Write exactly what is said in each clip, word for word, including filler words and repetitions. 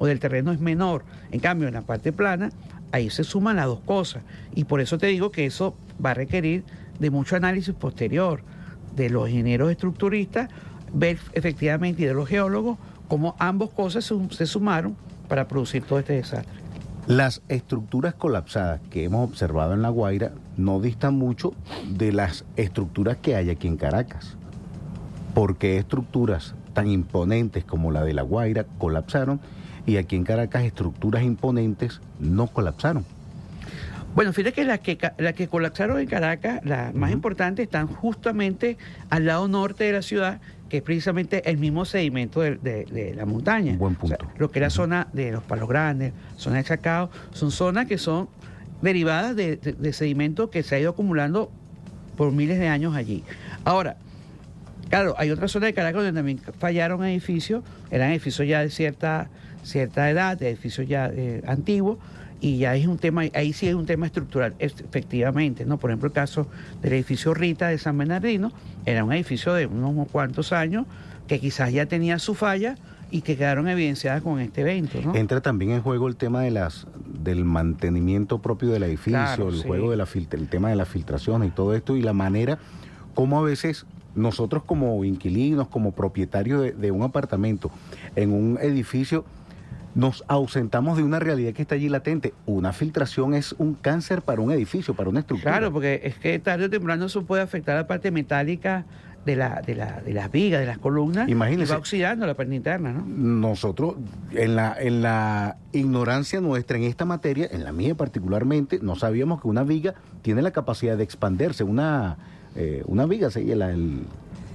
o del terreno es menor. En cambio, en la parte plana, ahí se suman las dos cosas. Y por eso te digo que eso va a requerir de mucho análisis posterior de los ingenieros estructuristas, ver efectivamente, y de los geólogos, cómo ambas cosas se, se sumaron para producir todo este desastre. Las estructuras colapsadas que hemos observado en La Guaira no distan mucho de las estructuras que hay aquí en Caracas. ¿Por qué estructuras tan imponentes como la de La Guaira colapsaron y aquí en Caracas estructuras imponentes no colapsaron? Bueno, fíjate que las que, las que colapsaron en Caracas, las más uh-huh. importantes, están justamente al lado norte de la ciudad, que es precisamente el mismo sedimento de, de, de la montaña. Buen punto. O sea, lo que es la uh-huh. zona de los Palos Grandes, zona de Chacao, son zonas que son derivadas de, de, de sedimento que se ha ido acumulando por miles de años allí. Ahora, claro, hay otra zona de Caracas donde también fallaron edificios, eran edificios ya de cierta, cierta edad, de edificios ya eh, antiguos, y ya es un tema, ahí sí es un tema estructural, efectivamente, ¿no? Por ejemplo, el caso del edificio Rita de San Bernardino, era un edificio de unos cuantos años que quizás ya tenía su falla y que quedaron evidenciadas con este evento, ¿no? Entra también en juego el tema de las del mantenimiento propio del edificio, claro, el sí. juego de la el tema de las filtraciones y todo esto, y la manera como a veces nosotros como inquilinos, como propietarios de, de un apartamento en un edificio, nos ausentamos de una realidad que está allí latente. Una filtración es un cáncer para un edificio, para una estructura. Claro, porque es que tarde o temprano eso puede afectar la parte metálica de, la, de, la, de las vigas, de las columnas. Imagínense, y va oxidando la parte interna, ¿no? Nosotros, en la, en la ignorancia nuestra en esta materia, en la mía particularmente, no sabíamos que una viga tiene la capacidad de expandirse. Una, eh, una viga, ¿sí? la, el,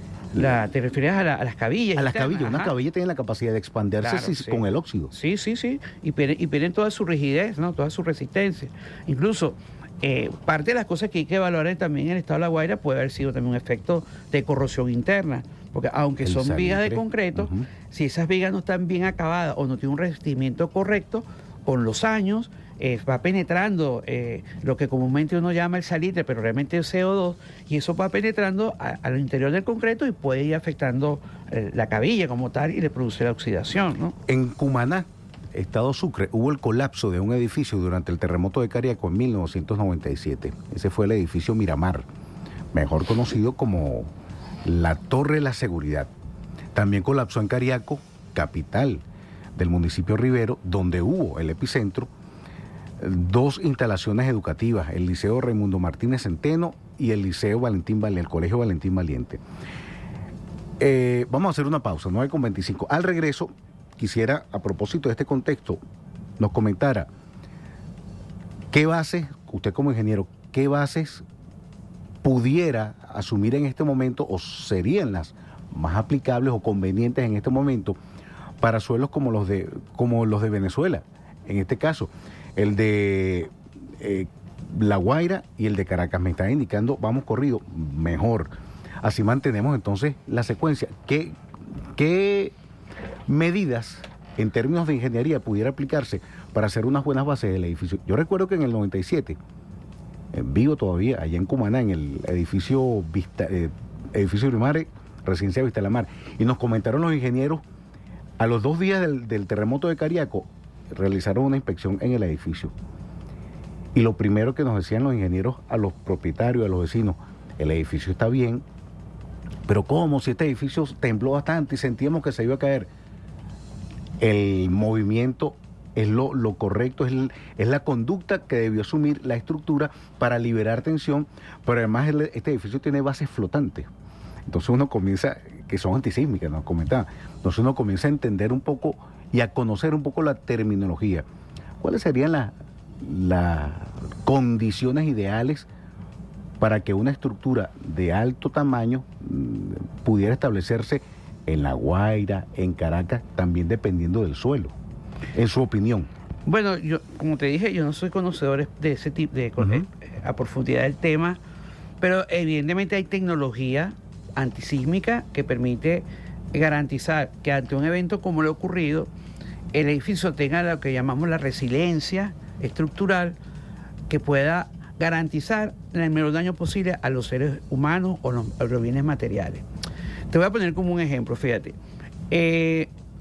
La, ¿Te refieres a, la, a las cabillas? A las internas? cabillas. Una Ajá. cabilla tiene la capacidad de expandirse Claro, si, sí. con el óxido. Sí, sí, sí. Y pierden, y pierden toda su rigidez, ¿no? Toda su resistencia. Incluso, eh, parte de las cosas que hay que valorar también en el estado de La Guaira puede haber sido también un efecto de corrosión interna. Porque aunque El son salitre. vigas de concreto, Uh-huh. si esas vigas no están bien acabadas o no tienen un revestimiento correcto, con los años eh, va penetrando eh, lo que comúnmente uno llama el salitre, pero realmente es C O dos, y eso va penetrando a, al interior del concreto y puede ir afectando eh, la cabilla como tal y le produce la oxidación, ¿no? En Cumaná, Estado Sucre, hubo el colapso de un edificio durante el terremoto de Cariaco en mil novecientos noventa y siete. Ese fue el edificio Miramar, mejor conocido como la Torre de la Seguridad. También colapsó en Cariaco, capital del municipio Rivero, donde hubo el epicentro, dos instalaciones educativas, el Liceo Raimundo Martínez Centeno y el Liceo Valentín Valiente, el Colegio Valentín Valiente. Eh, vamos a hacer una pausa, nueve con veinticinco. Al regreso, quisiera, a propósito de este contexto, nos comentara qué bases, usted como ingeniero, qué bases pudiera asumir en este momento o serían las más aplicables o convenientes en este momento para suelos como los de, como los de Venezuela, en este caso, el de eh, La Guaira y el de Caracas. Me está indicando, vamos corrido, mejor. Así mantenemos entonces la secuencia. ¿Qué, qué medidas en términos de ingeniería pudiera aplicarse para hacer unas buenas bases del edificio? Yo recuerdo que en el noventa y siete, en vivo todavía, allá en Cumaná, en el edificio Vista, eh, edificio Primare, Residencia Vista la Mar, y nos comentaron los ingenieros, a los dos días del, del terremoto de Cariaco, realizaron una inspección en el edificio. Y lo primero que nos decían los ingenieros a los propietarios, a los vecinos, el edificio está bien, pero ¿cómo? Si este edificio tembló bastante y sentíamos que se iba a caer. El movimiento es lo, lo correcto, es, el, es la conducta que debió asumir la estructura para liberar tensión, pero además el, este edificio tiene bases flotantes. Entonces uno comienza, que son antisísmicas, nos comentaban, entonces uno comienza a entender un poco y a conocer un poco la terminología. ¿Cuáles serían las las condiciones ideales para que una estructura de alto tamaño mmm, pudiera establecerse en La Guaira, en Caracas, también dependiendo del suelo, en su opinión? Bueno, yo, como te dije, yo no soy conocedor de ese tipo de uh-huh. eh, a profundidad del tema, pero evidentemente hay tecnología antisísmica que permite garantizar que ante un evento como lo ocurrido, el edificio tenga lo que llamamos la resiliencia estructural que pueda garantizar el menor daño posible a los seres humanos o los, a los bienes materiales. Te voy a poner como un ejemplo, fíjate. Eh,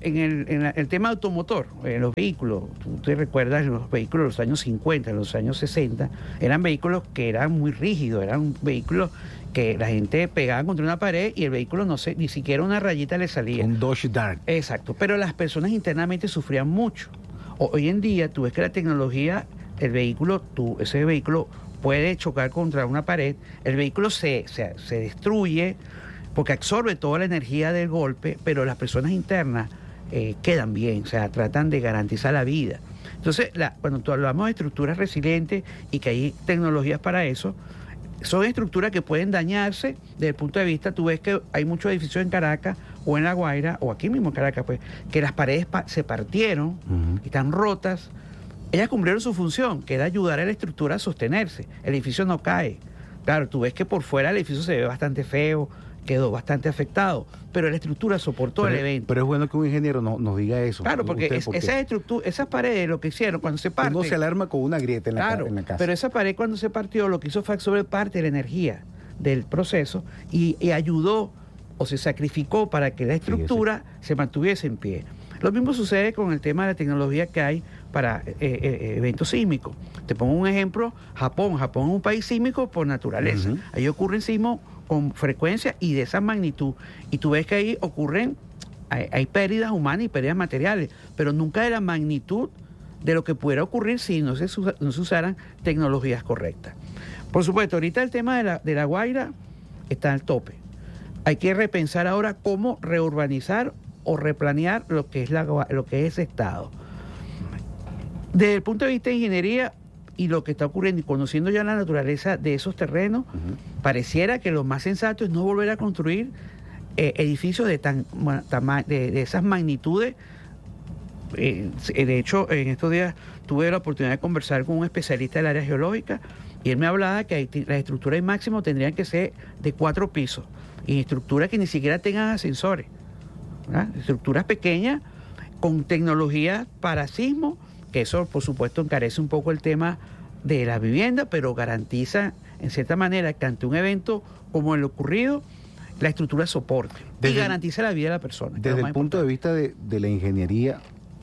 en el, en la- el tema automotor, en los vehículos, tú te recuerdas, los vehículos de los años cincuenta, de los años sesenta, eran vehículos que eran muy rígidos, eran vehículos que la gente pegaba contra una pared y el vehículo no sé, ni siquiera una rayita le salía. Un Dodge Dart. Exacto, pero las personas internamente sufrían mucho. O- hoy en día tú ves que la tecnología, el vehículo, tú, ese vehículo puede chocar contra una pared, el vehículo se, se, se destruye porque absorbe toda la energía del golpe, pero las personas internas eh, quedan bien, o sea, tratan de garantizar la vida. Entonces, la, cuando tú hablamos de estructuras resilientes y que hay tecnologías para eso, son estructuras que pueden dañarse desde el punto de vista, tú ves que hay muchos edificios en Caracas o en La Guaira, o aquí mismo en Caracas, pues, que las paredes pa- se partieron, Ujú. y están rotas. Ellas cumplieron su función, que era ayudar a la estructura a sostenerse. El edificio no cae. Claro, tú ves que por fuera el edificio se ve bastante feo, quedó bastante afectado, pero la estructura soportó pero, el evento. pero es bueno que un ingeniero no- nos diga eso. Claro, porque, Usted, es- esas estructuras, esas paredes, lo que hicieron cuando se parten. uno se alarma con una grieta en la, ca- Claro, en la casa. pero esa pared cuando se partió lo que hizo fue absorber parte de la energía del proceso y, y ayudó o se sacrificó para que la estructura se mantuviese en pie. Lo mismo sucede con el tema de la tecnología que hay para eh, eh, eventos sísmicos. Te pongo un ejemplo, Japón. Japón es un país sísmico por naturaleza. Ujú. Ahí ocurren sismos con frecuencia y de esa magnitud. Y tú ves que ahí ocurren, hay, hay pérdidas humanas y pérdidas materiales, pero nunca de la magnitud de lo que pudiera ocurrir si no se, usa- no se usaran tecnologías correctas. Por supuesto, ahorita el tema de la, de la Guaira está al tope. Hay que repensar ahora cómo reurbanizar o replanear lo que es, la, Gua- lo que es ese estado. Desde el punto de vista de ingeniería y lo que está ocurriendo y conociendo ya la naturaleza de esos terrenos, Ujú. pareciera que lo más sensato es no volver a construir eh, edificios de, tan, bueno, tama- de, de esas magnitudes. Eh, de hecho, en estos días tuve la oportunidad de conversar con un especialista del área geológica y él me hablaba que hay- las estructuras máximo tendrían que ser de cuatro pisos y estructuras que ni siquiera tengan ascensores, ¿verdad? Estructuras pequeñas con tecnología para sismo, que eso por supuesto encarece un poco el tema de la vivienda, pero garantiza en cierta manera que ante un evento como el ocurrido, la estructura soporte Desde y el- garantiza la vida de la persona. que es Desde lo el más punto de importante. vista de, de la ingeniería,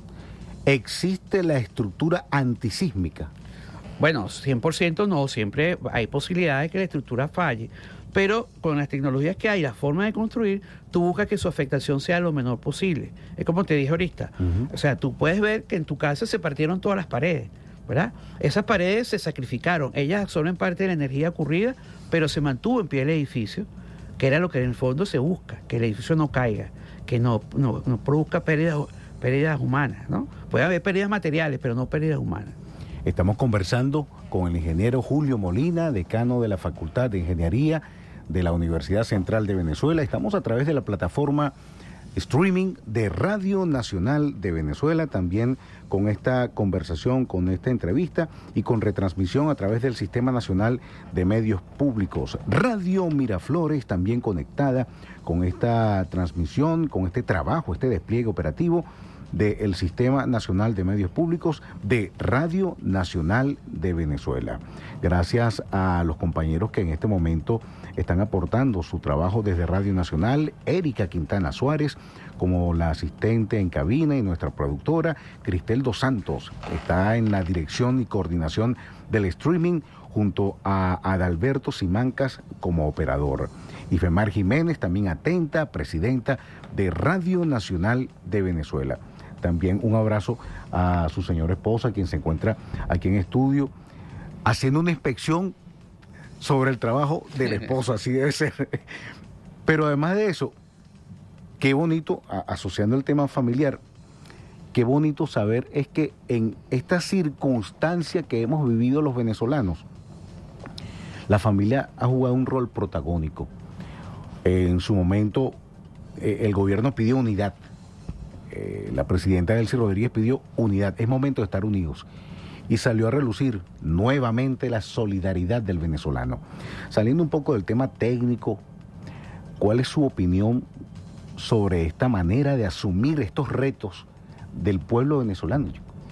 ¿existe la estructura antisísmica? Bueno, cien por ciento no, siempre hay posibilidades de que la estructura falle, pero con las tecnologías que hay, la forma de construir, tú buscas que su afectación sea lo menor posible. Es como te dije ahorita, Ujú. o sea, tú puedes ver que en tu casa se partieron todas las paredes, ¿verdad? Esas paredes se sacrificaron, ellas absorben parte de la energía ocurrida, pero se mantuvo en pie el edificio, que era lo que en el fondo se busca, que el edificio no caiga, que no, no, no produzca pérdidas, pérdidas humanas, ¿no? Puede haber pérdidas materiales, pero no pérdidas humanas. Estamos conversando con el ingeniero Julio Molina, decano de la Facultad de Ingeniería de la Universidad Central de Venezuela. Estamos a través de la plataforma streaming de Radio Nacional de Venezuela, también con esta conversación, con esta entrevista y con retransmisión a través del Sistema Nacional de Medios Públicos. Radio Miraflores también conectada con esta transmisión, con este trabajo, este despliegue operativo del Sistema Nacional de Medios Públicos de Radio Nacional de Venezuela. Gracias a los compañeros que en este momento están aportando su trabajo desde Radio Nacional, Erika Quintana Suárez, como la asistente en cabina, y nuestra productora, Cristel Dos Santos, está en la dirección y coordinación del streaming, junto a Adalberto Simancas como operador. Y Femar Jiménez, también atenta, presidenta de Radio Nacional de Venezuela. También un abrazo a su señora esposa, quien se encuentra aquí en estudio, haciendo una inspección sobre el trabajo del esposo, así debe ser. Pero además de eso, qué bonito, a- asociando el tema familiar, qué bonito saber es que en esta circunstancia que hemos vivido los venezolanos, la familia ha jugado un rol protagónico. En su momento, eh, el gobierno pidió unidad. Eh, la presidenta Delcy Rodríguez pidió unidad. Es momento de estar unidos. Y salió a relucir nuevamente la solidaridad del venezolano. Saliendo un poco del tema técnico, ¿cuál es su opinión sobre esta manera de asumir estos retos del pueblo venezolano?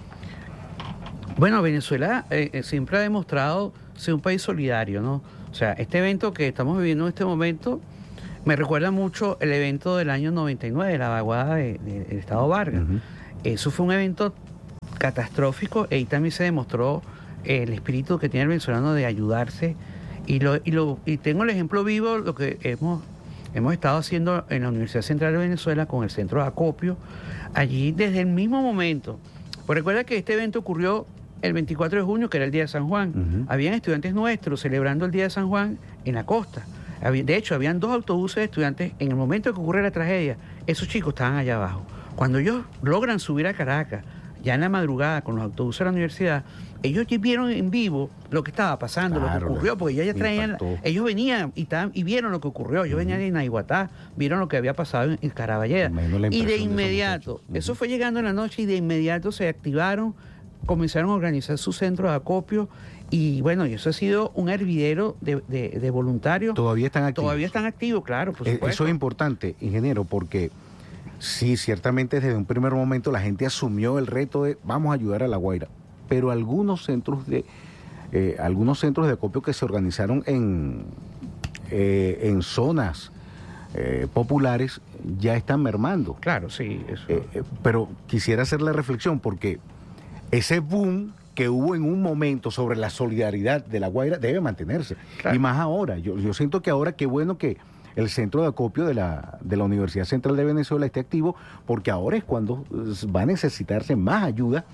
Bueno, Venezuela eh, eh, siempre ha demostrado ser un país solidario, ¿no? O sea, este evento que estamos viviendo en este momento Me recuerda mucho el evento del año noventa y nueve, la vaguada de, de, del Estado Vargas. Uh-huh. Eso fue un evento catastrófico y ahí también se demostró el espíritu que tiene el venezolano de ayudarse. Y, lo, y, lo, y tengo el ejemplo vivo, lo que hemos, hemos estado haciendo en la Universidad Central de Venezuela con el Centro de Acopio. Allí desde el mismo momento, pues recuerda que este evento ocurrió el veinticuatro de junio, que era el Día de San Juan. Uh-huh. Habían estudiantes nuestros celebrando el Día de San Juan en la costa. De hecho, habían dos autobuses de estudiantes. En el momento que ocurre la tragedia, esos chicos estaban allá abajo. Cuando ellos logran subir a Caracas, ya en la madrugada, con los autobuses de la universidad, ellos vieron en vivo lo que estaba pasando, claro, lo que ocurrió, porque ellos ya traían, ellos venían y, estaban, y vieron lo que ocurrió. Ellos uh-huh. venían en Naiguatá, vieron lo que había pasado en, en Caraballeda. Y de inmediato, de uh-huh. eso fue llegando en la noche y de inmediato se activaron, comenzaron a organizar su centro de acopio. Y bueno, y eso ha sido un hervidero de, de, de voluntarios. Todavía están activos. Todavía están activos, claro, por supuesto. Eso es importante, ingeniero, porque sí, ciertamente desde un primer momento la gente asumió el reto de vamos a ayudar a La Guaira, pero algunos centros de eh, algunos centros de acopio que se organizaron en, eh, en zonas eh, populares ya están mermando. Claro, sí. Eso. Eh, eh, pero quisiera hacer la reflexión porque ese boom que hubo en un momento sobre la solidaridad de La Guaira debe mantenerse. Claro. Y más ahora. Yo, yo siento que ahora qué bueno que el centro de acopio de la, de la Universidad Central de Venezuela esté activo, porque ahora es cuando va a necesitarse más ayuda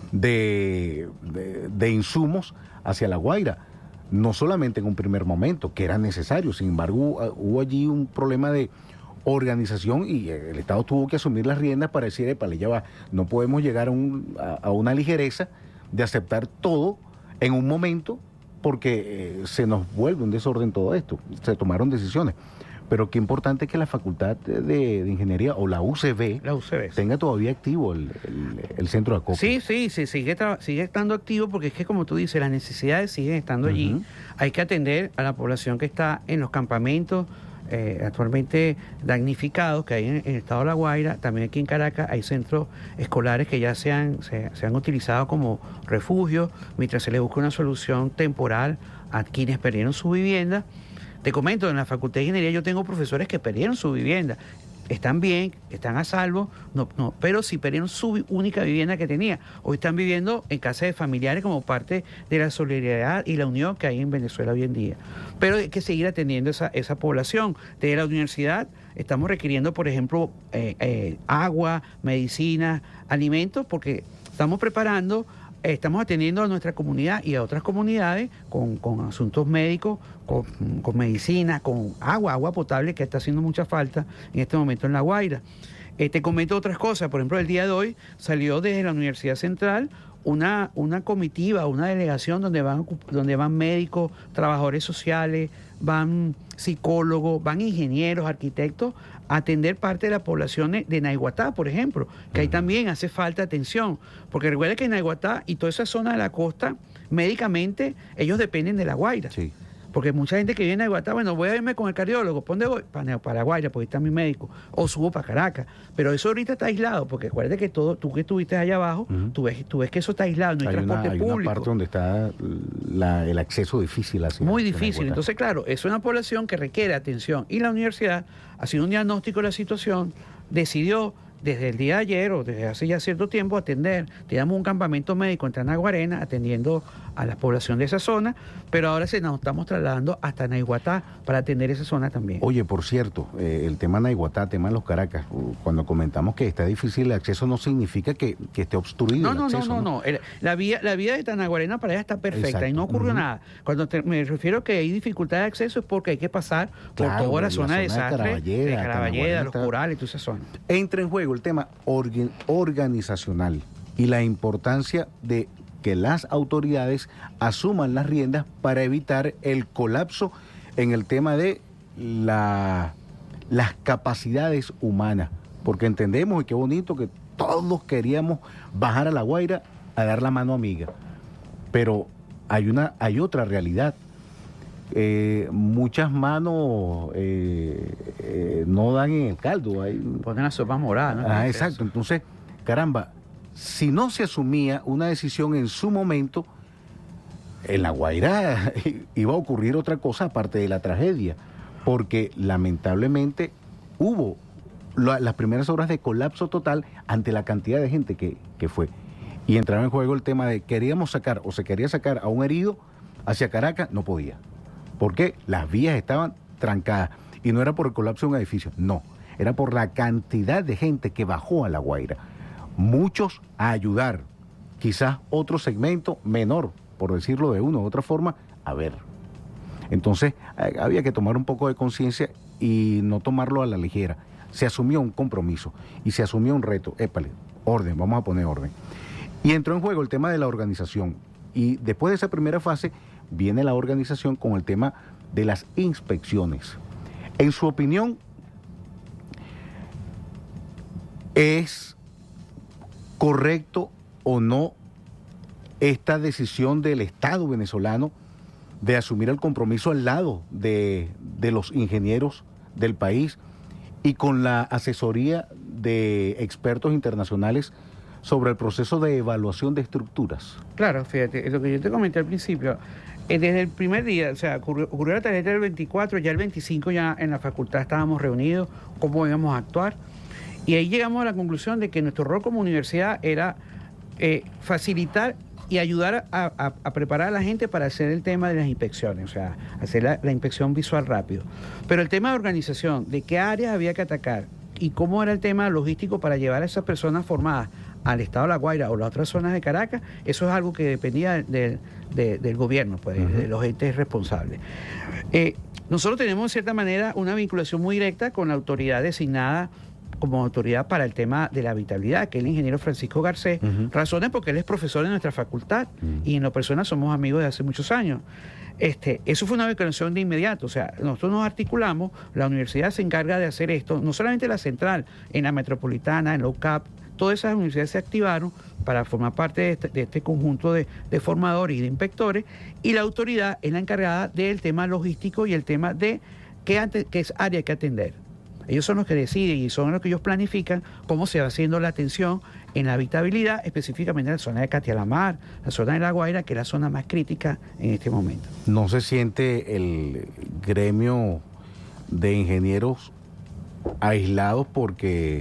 de, de, de insumos hacia La Guaira. No solamente en un primer momento, que era necesario. Sin embargo, hubo, hubo allí un problema de organización y el Estado tuvo que asumir las riendas para decir, epa, ya va, no podemos llegar a, un, a, a una ligereza de aceptar todo en un momento porque eh, se nos vuelve un desorden todo esto, se tomaron decisiones. Pero qué importante que la Facultad de, de Ingeniería o la U C B, la U C B tenga todavía activo el, el, el centro de acopio. Sí, sí, sí sigue, sigue estando activo porque es que, como tú dices, las necesidades siguen estando uh-huh. allí. Hay que atender a la población que está en los campamentos Eh, actualmente damnificados que hay en, en el estado de La Guaira. También aquí en Caracas hay centros escolares que ya se han, se, se han utilizado como refugio mientras se les busca una solución temporal a quienes perdieron su vivienda. Te comento, en la Facultad de Ingeniería yo tengo profesores que perdieron su vivienda. Están bien, están a salvo, no, no, pero sí perdieron su única vivienda que tenía. Hoy están viviendo en casas de familiares como parte de la solidaridad y la unión que hay en Venezuela hoy en día. Pero hay que seguir atendiendo esa, esa población. Desde la universidad estamos requiriendo, por ejemplo, eh, eh, agua, medicinas, alimentos, porque estamos preparando, eh, estamos atendiendo a nuestra comunidad y a otras comunidades con, con asuntos médicos, con, con medicina, con agua, agua potable, que está haciendo mucha falta en este momento en La Guaira. Eh, te comento otras cosas. Por ejemplo, el día de hoy salió desde la Universidad Central una, una comitiva, una delegación donde van, donde van médicos, trabajadores sociales, van psicólogos, van ingenieros, arquitectos, a atender parte de la población de Naiguatá, por ejemplo, que ahí también hace falta atención. Porque recuerda que Naiguatá y toda esa zona de la costa, médicamente, ellos dependen de La Guaira. Sí. Porque mucha gente que viene a Naiguatá, bueno, voy a irme con el cardiólogo, ¿para dónde voy? Para, para La Guaira, porque ahí está mi médico, o subo para Caracas. Pero eso ahorita está aislado, porque acuérdate que todo, tú que estuviste allá abajo, uh-huh. tú, ves, tú ves que eso está aislado, no hay, hay transporte una, hay público. Hay una parte donde está la, el acceso difícil. Hacia, Muy difícil. Entonces, claro, es una población que requiere atención. Y la universidad, haciendo un diagnóstico de la situación, decidió desde el día de ayer o desde hace ya cierto tiempo atender. Teníamos un campamento médico en Tanaguarena atendiendo a la población de esa zona, pero ahora se nos estamos trasladando hasta Naiguatá para atender esa zona también. Oye, por cierto, eh, el tema Naiguatá, tema de los Caracas, cuando comentamos que está difícil el acceso no significa que, que esté obstruido no, el no, acceso. No, no, no, no. El, la, vía, la vía de Tanaguarena para allá está perfecta. Exacto. Y no ocurrió uh-huh. nada. Cuando te, me refiero que hay dificultad de acceso es porque hay que pasar claro, por toda la, la zona, zona de desastre, de Caraballeda, de Caraballeda los Corales, toda esa zona. Entra en juego el tema orga, organizacional y la importancia de que las autoridades asuman las riendas para evitar el colapso en el tema de la, las capacidades humanas, porque entendemos, y qué bonito, que todos queríamos bajar a La Guaira a dar la mano amiga, pero hay, una, hay otra realidad. Eh, muchas manos eh, eh, no dan en el caldo. Hay... Ponen la sopa morada, ¿no? Ah, exacto. Entonces, caramba, si no se asumía una decisión en su momento, en La Guaira iba a ocurrir otra cosa aparte de la tragedia, porque lamentablemente hubo la, las primeras horas de colapso total ante la cantidad de gente que, que fue. Y entraba en juego el tema de queríamos sacar o se quería sacar a un herido hacia Caracas, no podía. Porque las vías estaban trancadas. Y no era por el colapso de un edificio, no. Era por la cantidad de gente que bajó a La Guaira. Muchos a ayudar. Quizás otro segmento menor, por decirlo de una u otra forma, a ver. Entonces, había que tomar un poco de conciencia y no tomarlo a la ligera. Se asumió un compromiso y se asumió un reto. Épale, orden, vamos a poner orden. Y entró en juego el tema de la organización. Y después de esa primera fase, viene la organización con el tema de las inspecciones. En su opinión, ¿es correcto o no esta decisión del Estado venezolano de asumir el compromiso al lado de, de los ingenieros del país y con la asesoría de expertos internacionales sobre el proceso de evaluación de estructuras? Claro, fíjate, lo que yo te comenté al principio, eh, desde el primer día, o sea, ocurrió, ocurrió la tarjeta del veinticuatro, ya el veinticinco ya en la facultad estábamos reunidos, cómo íbamos a actuar, y ahí llegamos a la conclusión de que nuestro rol como universidad era eh, facilitar y ayudar a, a, a preparar a la gente para hacer el tema de las inspecciones, o sea, hacer la, la inspección visual rápido. Pero el tema de organización, de qué áreas había que atacar y cómo era el tema logístico para llevar a esas personas formadas al estado de La Guaira o las otras zonas de Caracas, eso es algo que dependía de, de, del gobierno, pues, uh-huh. de los entes responsables. Eh, nosotros tenemos, de cierta manera, una vinculación muy directa con la autoridad designada como autoridad para el tema de la habitabilidad, que es el ingeniero Francisco Garcés, uh-huh. razones porque él es profesor de nuestra facultad uh-huh. y en lo personal somos amigos de hace muchos años. Este, eso fue una vinculación de inmediato, o sea, nosotros nos articulamos, la universidad se encarga de hacer esto, no solamente la central, en la metropolitana, en la U C A P, todas esas universidades se activaron para formar parte de este, de este conjunto de, de formadores y de inspectores, y la autoridad es la encargada del tema logístico y el tema de qué, ante, qué área hay que atender. Ellos son los que deciden y son los que ellos planifican cómo se va haciendo la atención en la habitabilidad, específicamente en la zona de Catialamar, la zona de La Guaira, que es la zona más crítica en este momento. ¿No se siente el gremio de ingenieros aislados porque,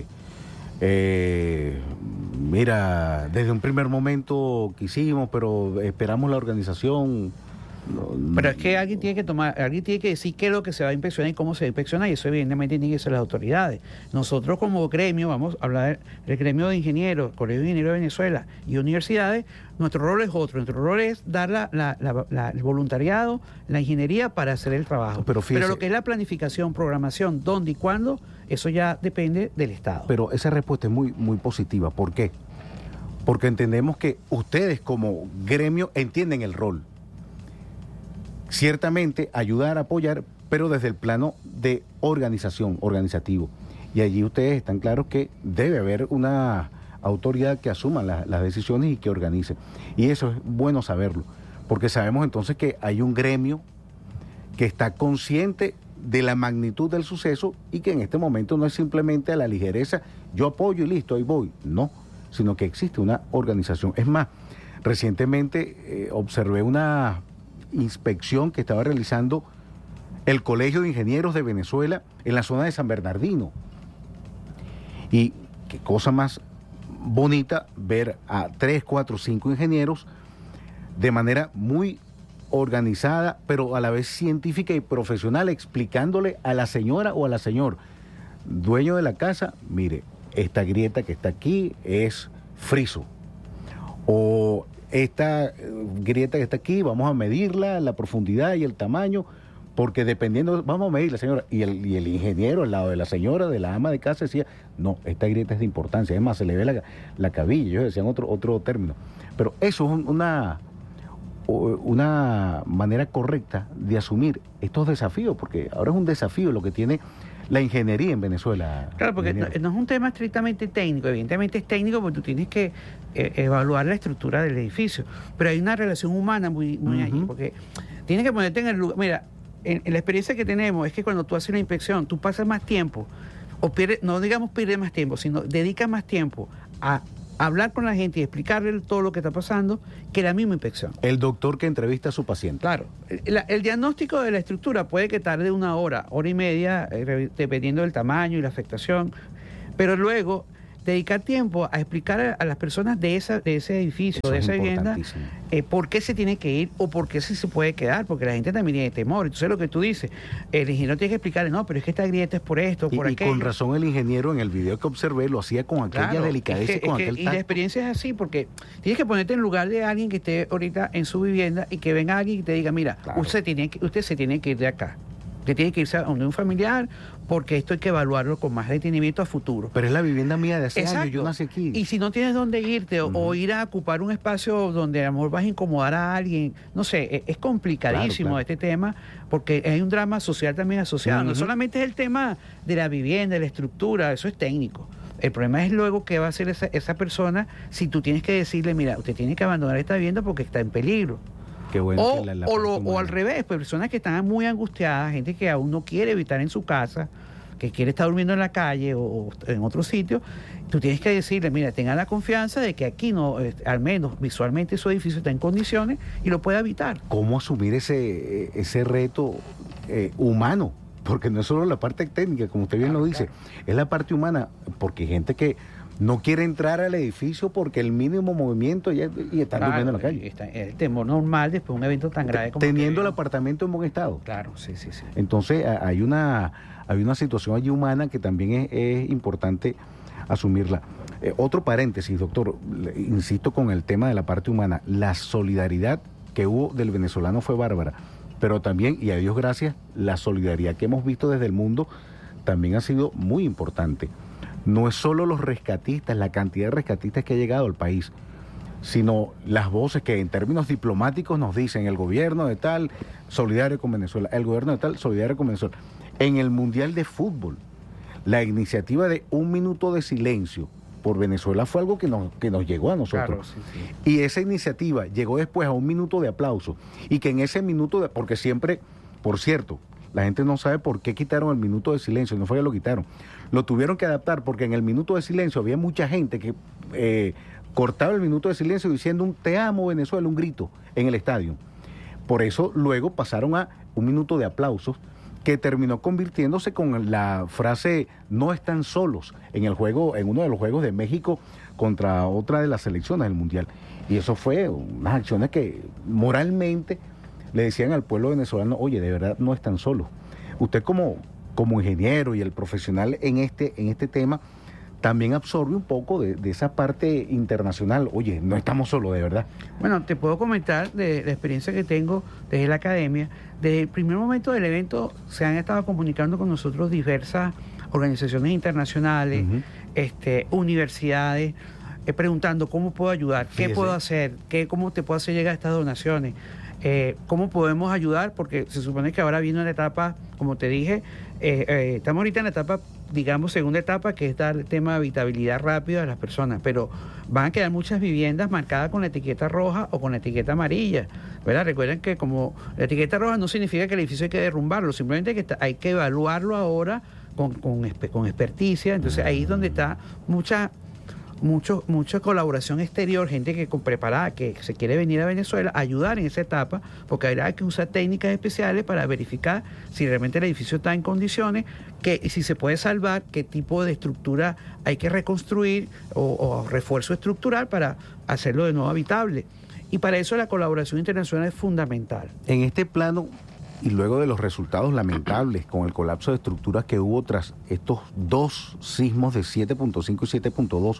eh, mira, desde un primer momento quisimos, pero esperamos la organización? No, no. Pero es que alguien tiene que tomar, alguien tiene que decir qué es lo que se va a inspeccionar y cómo se va a inspeccionar, y eso evidentemente tiene que ser las autoridades. Nosotros como gremio, vamos a hablar del gremio de ingenieros, Colegio de Ingenieros de Venezuela y universidades, nuestro rol es otro, nuestro rol es dar la, la, la, la, el voluntariado, la ingeniería para hacer el trabajo. Pero, fíjese, pero lo que es la planificación, programación, dónde y cuándo, eso ya depende del Estado. Pero esa respuesta es muy, muy positiva. ¿Por qué? Porque entendemos que ustedes como gremio entienden el rol. Ciertamente ayudar, apoyar, pero desde el plano de organización, organizativo. Y allí ustedes están claros que debe haber una autoridad que asuma la, las decisiones y que organice. Y eso es bueno saberlo, porque sabemos entonces que hay un gremio que está consciente de la magnitud del suceso y que en este momento no es simplemente a la ligereza, yo apoyo y listo, ahí voy. No, sino que existe una organización. Es más, recientemente eh, observé una inspección que estaba realizando el Colegio de Ingenieros de Venezuela en la zona de San Bernardino. Y qué cosa más bonita ver a tres, cuatro, cinco ingenieros de manera muy organizada, pero a la vez científica y profesional, explicándole a la señora o a la señor dueño de la casa, mire, esta grieta que está aquí es friso, o esta grieta que está aquí, vamos a medirla, la profundidad y el tamaño, porque dependiendo, vamos a medirla, señora. Y el, y el ingeniero al lado de la señora, de la ama de casa, decía, no, esta grieta es de importancia, es más, se le ve la, la cabilla, ellos decían otro, otro término. Pero eso es una, una manera correcta de asumir estos desafíos, porque ahora es un desafío lo que tiene la ingeniería en Venezuela. Claro, porque no, no es un tema estrictamente técnico, evidentemente es técnico porque tú tienes que eh, evaluar la estructura del edificio, pero hay una relación humana muy, muy uh-huh. allí, porque tienes que ponerte en el lugar. Mira, en, en la experiencia que tenemos es que cuando tú haces una inspección, tú pasas más tiempo, o pierdes, no digamos pierdes más tiempo, sino dedicas más tiempo a hablar con la gente y explicarle todo lo que está pasando que la misma inspección. El doctor que entrevista a su paciente. Claro. El, el diagnóstico de la estructura puede que tarde una hora, hora y media, eh, dependiendo del tamaño y la afectación, pero luego dedicar tiempo a explicar a, a las personas de esa de ese edificio, Eso de es esa vivienda, eh, por qué se tiene que ir o por qué se, se puede quedar, porque la gente también tiene temor. Entonces lo que tú dices, el ingeniero tiene que explicarle, no, pero es que esta grieta es por esto, por y, aquello. Y con razón el ingeniero en el video que observé lo hacía con aquella Claro, delicadeza es que, y con es que, aquel y la experiencia es así, porque tienes que ponerte en lugar de alguien que esté ahorita en su vivienda y que venga alguien y te diga, mira, Claro. usted, tiene que, usted se tiene que ir de acá. Usted tiene que irse a donde un familiar, porque esto hay que evaluarlo con más detenimiento a futuro. Pero es la vivienda mía de hace Exacto. años, yo nací aquí. Y si no tienes dónde irte o, Uh-huh. o ir a ocupar un espacio donde a lo mejor vas a incomodar a alguien, no sé, es, es complicadísimo Claro, claro. este tema, porque hay un drama social también asociado. Uh-huh. No solamente es el tema de la vivienda, de la estructura, eso es técnico. El problema es luego qué va a hacer esa, esa persona si tú tienes que decirle, mira, usted tiene que abandonar esta vivienda porque está en peligro. Qué bueno O, que la- la o, lo- parte o al humana. revés, pues, personas que están muy angustiadas, gente que aún no quiere evitar en su casa, que quiere estar durmiendo en la calle o, o en otro sitio, tú tienes que decirle, mira, tenga la confianza de que aquí no, eh, al menos visualmente su edificio está en condiciones y lo puede habitar. ¿Cómo asumir ese, ese reto eh, humano? Porque no es solo la parte técnica, como usted bien Claro, lo dice, claro. es la parte humana, porque hay gente que no quiere entrar al edificio porque el mínimo movimiento ya, y están Claro, durmiendo en la calle. y está- el temor normal después de un evento tan grave como Teniendo el que- apartamento en buen estado. Claro, sí, sí, sí. Entonces a- hay una, hay una situación allí humana que también es, es importante asumirla. Eh, otro paréntesis, doctor, le- insisto con el tema de la parte humana, la solidaridad que hubo del venezolano fue bárbara, pero también, y a Dios gracias, la solidaridad que hemos visto desde el mundo también ha sido muy importante. No es solo los rescatistas, la cantidad de rescatistas que ha llegado al país, sino las voces que en términos diplomáticos nos dicen el gobierno de tal, solidario con Venezuela, el gobierno de tal, solidario con Venezuela. En el Mundial de Fútbol, la iniciativa de un minuto de silencio por Venezuela fue algo que nos, que nos llegó a nosotros. Claro, sí, sí. Y esa iniciativa llegó después a un minuto de aplauso. Y que en ese minuto, de, porque siempre, por cierto, la gente no sabe por qué quitaron el minuto de silencio, no fue que lo quitaron. Lo tuvieron que adaptar porque en el minuto de silencio había mucha gente que eh, cortaba el minuto de silencio diciendo un te amo Venezuela, un grito en el estadio. Por eso luego pasaron a un minuto de aplausos que terminó convirtiéndose con la frase no están solos en el juego, en uno de los juegos de México contra otra de las selecciones del Mundial. Y eso fue unas acciones que moralmente le decían al pueblo venezolano, oye, de verdad no están solos. Usted como, como ingeniero y el profesional en este, en este tema, también absorbe un poco de, de esa parte internacional. Oye, no estamos solos, de verdad. Bueno, te puedo comentar de la experiencia que tengo desde la academia. Desde el primer momento del evento se han estado comunicando con nosotros diversas organizaciones internacionales, Uh-huh. este, universidades, eh, preguntando cómo puedo ayudar, qué Fíjese. puedo hacer, qué, cómo te puedo hacer llegar estas donaciones, eh, cómo podemos ayudar, porque se supone que ahora viene una etapa, como te dije, eh, eh, estamos ahorita en la etapa, digamos, segunda etapa, que es dar el tema de habitabilidad rápida a las personas, pero van a quedar muchas viviendas marcadas con la etiqueta roja o con la etiqueta amarilla, ¿verdad? Recuerden que como la etiqueta roja no significa que el edificio hay que derrumbarlo, simplemente que está, hay que evaluarlo ahora con, con, con experticia, entonces ahí es donde está mucha... Mucho, mucha colaboración exterior, gente que con preparada, que se quiere venir a Venezuela, a ayudar en esa etapa, porque habrá que usar técnicas especiales para verificar si realmente el edificio está en condiciones, que y si se puede salvar, qué tipo de estructura hay que reconstruir o, o refuerzo estructural para hacerlo de nuevo habitable. Y para eso la colaboración internacional es fundamental. En este plano, y luego de los resultados lamentables con el colapso de estructuras que hubo tras estos dos sismos de siete punto cinco y siete punto dos,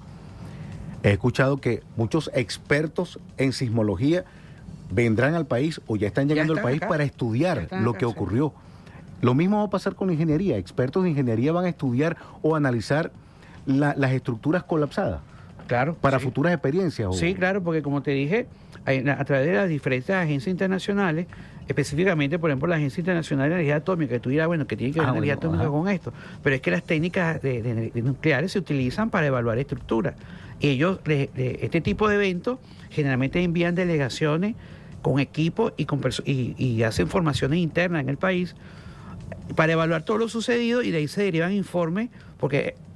he escuchado que muchos expertos en sismología vendrán al país o ya están llegando Ya están al país acá. para Ya estudiar están lo acá, que sí. ocurrió. Lo mismo va a pasar con la ingeniería. Expertos de ingeniería van a estudiar o analizar la- las estructuras colapsadas Claro. para sí. futuras experiencias. o- Sí, claro, porque como te dije, hay- a través de las diferentes agencias internacionales, específicamente, por ejemplo, la Agencia Internacional de Energía Atómica, que tú dirás, bueno, que tiene que ver Ah, energía bueno, atómica ajá. con esto, pero es que las técnicas de, de- de nucleares se utilizan para evaluar estructuras. Y ellos, le- le- este tipo de eventos, generalmente envían delegaciones con equipos y, con perso- y, y hacen formaciones internas en el país para evaluar todo lo sucedido y de ahí se derivan informes, porque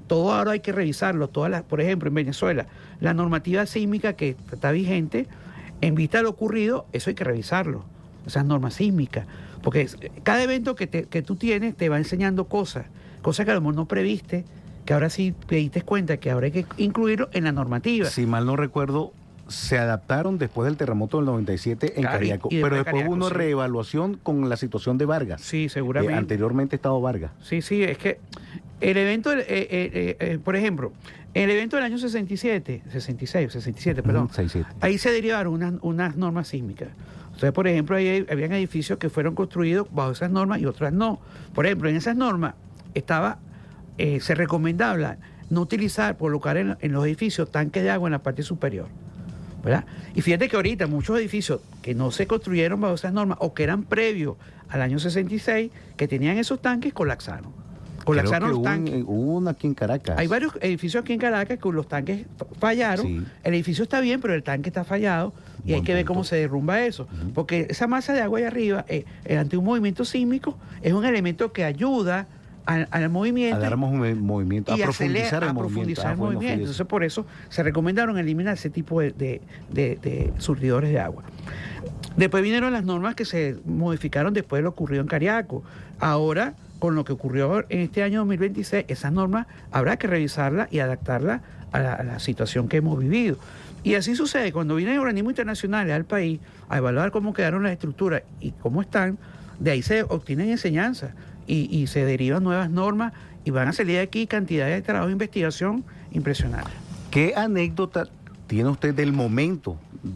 todo ahora hay que revisarlo. Todas las, por ejemplo, en Venezuela, la normativa sísmica que está vigente, en vista de lo ocurrido, eso hay que revisarlo, esas normas sísmicas. Porque cada evento que, te, que tú tienes te va enseñando cosas, cosas que a lo mejor no previste, que ahora sí te diste cuenta que ahora hay que incluirlo en la normativa. Si mal no recuerdo, se adaptaron después del terremoto del noventa y siete en Claro, y- Cariaco, y después pero después Cariaco, hubo una sí. reevaluación con la situación de Vargas. Sí, Eh, seguramente. anteriormente estaba Vargas. Sí, sí, es que el evento, del- eh, eh, eh, eh, por ejemplo, el evento del año sesenta y siete, sesenta y seis, sesenta y siete, perdón, Ujú, sesenta y siete. ahí se derivaron unas, unas normas sísmicas. Entonces, por ejemplo, ahí hay- habían edificios que fueron construidos bajo esas normas y otras no. Por ejemplo, en esas normas estaba, eh, se recomendaba no utilizar, colocar en, en los edificios tanques de agua en la parte superior, ¿verdad? Y fíjate que ahorita muchos edificios que no se construyeron bajo esas normas o que eran previos al año sesenta y seis, que tenían esos tanques, colapsaron. Colapsaron Creo los que hubo, tanques. un- hubo una aquí en Caracas. Hay varios edificios aquí en Caracas que los tanques fallaron. Sí. El edificio está bien, pero el tanque está fallado y hay Buen que ver punto. cómo se derrumba eso. Porque esa masa de agua allá arriba, eh, eh, ante un movimiento sísmico, es un elemento que ayuda al, al movimiento. A dar movi- movimiento, a y profundizar acelera- el a movimiento. profundizar Ah, el bueno, movimiento. fíjese. Entonces, por eso se recomendaron eliminar ese tipo de, de, de- de surtidores de agua. Después vinieron las normas que se modificaron después de lo ocurrido en Cariaco. Ahora, con lo que ocurrió en este año dos mil veintiséis, esas normas habrá que revisarlas y adaptarlas a la, a la situación que hemos vivido. Y así sucede, cuando vienen organismos internacionales al país a evaluar cómo quedaron las estructuras y cómo están, de ahí se obtienen enseñanzas y, y se derivan nuevas normas y van a salir de aquí cantidades de trabajo de investigación impresionantes. ¿Qué anécdota tiene usted del momento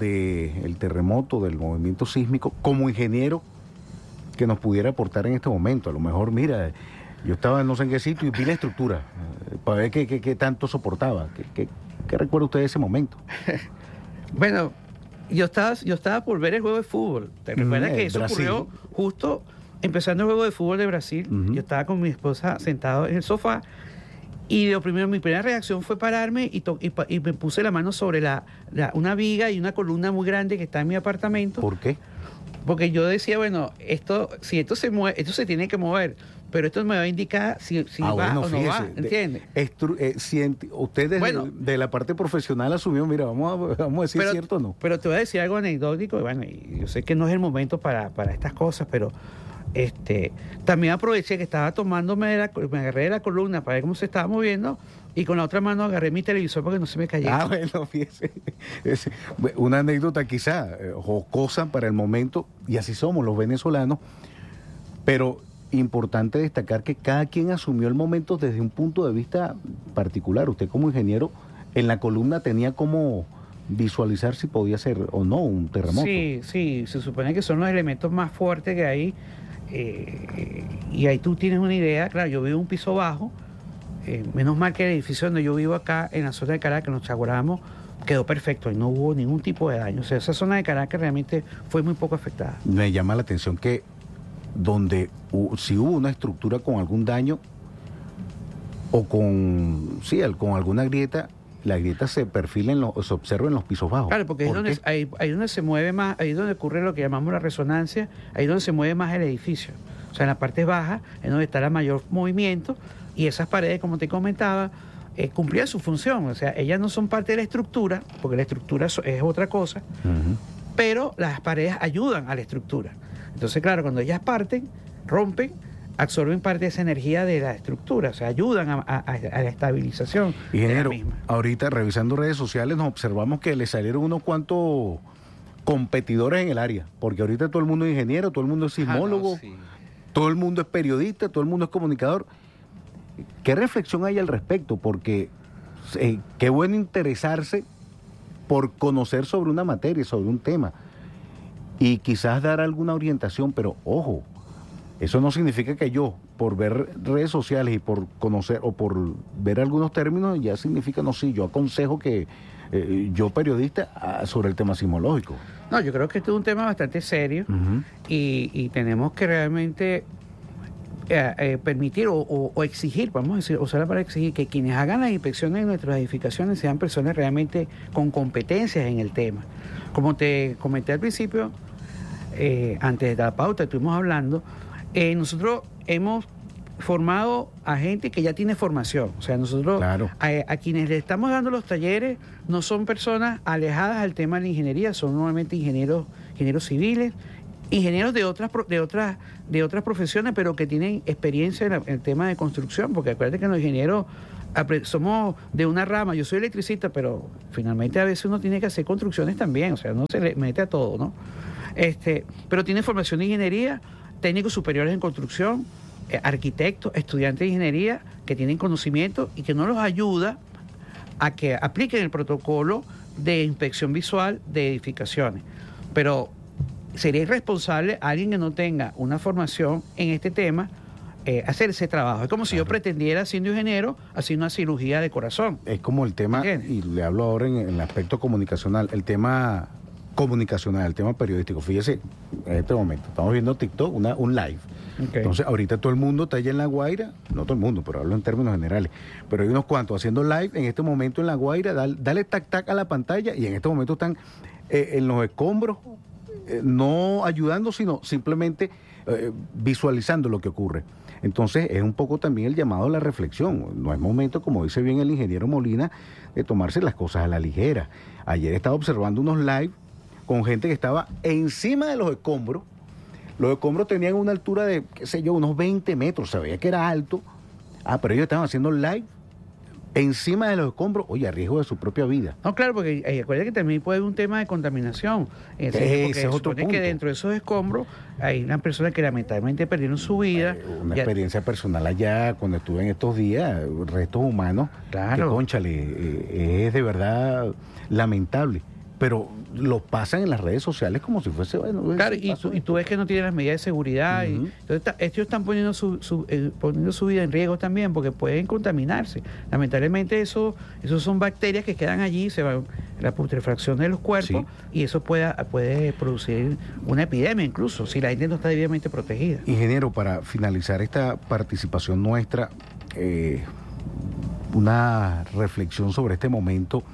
del terremoto, del movimiento sísmico, como ingeniero, que nos pudiera aportar en este momento? A lo mejor, mira, yo estaba en no sé en qué sitio y vi la estructura, eh, para ver qué, qué- qué tanto soportaba. ¿Qué, qué, qué recuerda usted de ese momento? Bueno, yo estaba, yo estaba por ver el juego de fútbol. ¿Te recuerdas Mm, que eh, eso Brasil. ocurrió justo empezando el juego de fútbol de Brasil? Ujú. Yo estaba con mi esposa sentado en el sofá y lo primero, mi primera reacción fue pararme y, to- y, pa- y me puse la mano sobre la, la- una viga y una columna muy grande que está en mi apartamento. ¿Por qué? Porque yo decía, bueno, esto, si esto se mueve, esto se tiene que mover, pero esto me va a indicar si, si Ah, va bueno, o no fíjese, va, de- ¿entiendes? estru- eh, si ent- usted desde Bueno. de la parte profesional asumió, mira, vamos a, vamos a decir pero, cierto o no. Pero te voy a decir algo anecdótico, y bueno, y yo sé que no es el momento para, para estas cosas, pero este también aproveché que estaba tomándome de la, me agarré de la columna para ver cómo se estaba moviendo, y con la otra mano agarré mi televisor porque no se me cayera. Ah, bueno, fíjese. Es una anécdota quizá eh, jocosa para el momento, y así somos los venezolanos, pero importante destacar que cada quien asumió el momento desde un punto de vista particular. Usted como ingeniero en la columna tenía como visualizar si podía ser o no un terremoto. Sí, sí, se supone que son los elementos más fuertes que hay, eh, y ahí tú tienes una idea. Claro, yo vivo en un piso bajo, eh, menos mal que el edificio donde yo vivo acá, en la zona de Caracas, en los Chaguaramos, quedó perfecto y no hubo ningún tipo de daño. O sea, esa zona de Caracas realmente fue muy poco afectada. Me llama la atención que donde hu- si hubo una estructura con algún daño o con sí, al- con alguna grieta, la grieta se perfila en los, se observa en los pisos bajos. Claro, porque ahí es ¿Por donde, qué? ahí, ahí donde se mueve más, ahí es donde ocurre lo que llamamos la resonancia, ahí es donde se mueve más el edificio. O sea, en la parte baja es donde está el mayor movimiento, y esas paredes, como te comentaba, eh, cumplían su función. O sea, ellas no son parte de la estructura, porque la estructura so- es otra cosa, Ujú. pero las paredes ayudan a la estructura. Entonces, claro, cuando ellas parten, rompen, absorben parte de esa energía de la estructura, o sea, ayudan a, a- a la estabilización Ingeniero, de la misma. ahorita revisando redes sociales nos observamos que le salieron unos cuantos competidores en el área, porque ahorita todo el mundo es ingeniero, todo el mundo es sismólogo, Ah, no, sí. todo el mundo es periodista, todo el mundo es comunicador. ¿Qué reflexión hay al respecto? Porque eh, qué bueno interesarse por conocer sobre una materia, sobre un tema, y quizás dar alguna orientación, pero ojo, eso no significa que yo, por ver redes sociales y por conocer o por ver algunos términos, ya significa, no, sí, yo aconsejo que eh, yo periodista ah, sobre el tema sismológico. No, yo creo que este es un tema bastante serio. Ujú. y, y tenemos que realmente eh, eh, permitir o, o- o exigir, vamos a decir, usarla para exigir que quienes hagan las inspecciones en nuestras edificaciones sean personas realmente con competencias en el tema. Como te comenté al principio, eh, antes de la pauta estuvimos hablando, eh, nosotros hemos formado a gente que ya tiene formación. O sea, nosotros, claro. a, a quienes le estamos dando los talleres, no son personas alejadas del tema de la ingeniería, son normalmente ingenieros, ingenieros civiles, ingenieros de otras de otras de otras profesiones, pero que tienen experiencia en, la, en el tema de construcción, porque acuérdate que los ingenieros somos de una rama. Yo soy electricista, pero finalmente a veces uno tiene que hacer construcciones también, o sea, no se le mete a todo, ¿no? Este, pero tiene formación de ingeniería, técnicos superiores en construcción, eh, arquitectos, estudiantes de ingeniería que tienen conocimiento y que no los ayuda a que apliquen el protocolo de inspección visual de edificaciones. Pero sería irresponsable alguien que no tenga una formación en este tema eh, hacer ese trabajo. Es como si claro. yo pretendiera, siendo ingeniero, hacer una cirugía de corazón. Es como el tema, ¿entiendes? Y le hablo ahora en, en el aspecto comunicacional, el tema comunicacional, el tema periodístico. Fíjese, en este momento, estamos viendo TikTok, una, un live. Okay. Entonces, ahorita todo el mundo está allá en La Guaira, no todo el mundo, pero hablo en términos generales, pero hay unos cuantos haciendo live en este momento en La Guaira, dale, dale tac tac a la pantalla y en este momento están eh, en los escombros, eh, no ayudando, sino simplemente eh, visualizando lo que ocurre. Entonces, es un poco también el llamado a la reflexión. No es momento, como dice bien el ingeniero Molina, de tomarse las cosas a la ligera. Ayer estaba observando unos live con gente que estaba encima de los escombros. Los escombros tenían una altura de, qué sé yo, unos veinte metros, se veía que era alto. Ah, pero ellos estaban haciendo live encima de los escombros, oye, a riesgo de su propia vida. No, claro, porque eh, acuérdate que también puede haber un tema de contaminación. Eh, Ese porque es otro supone punto. Que dentro de esos escombros hay unas personas que lamentablemente perdieron su vida. Eh, una ya... experiencia personal allá, cuando estuve en estos días, restos humanos, claro. que cónchale, eh, es de verdad lamentable. Pero lo pasan en las redes sociales como si fuese, bueno... Claro, y tú, y tú ves que no tienen las medidas de seguridad. Uh-huh. y, entonces está, ellos están poniendo su, su, eh, poniendo su vida en riesgo también porque pueden contaminarse. Lamentablemente eso, eso son bacterias que quedan allí, se va la putrefacción de los cuerpos sí. y eso puede, puede producir una epidemia incluso, si la gente no está debidamente protegida. Ingeniero, para finalizar esta participación nuestra, eh, una reflexión sobre este momento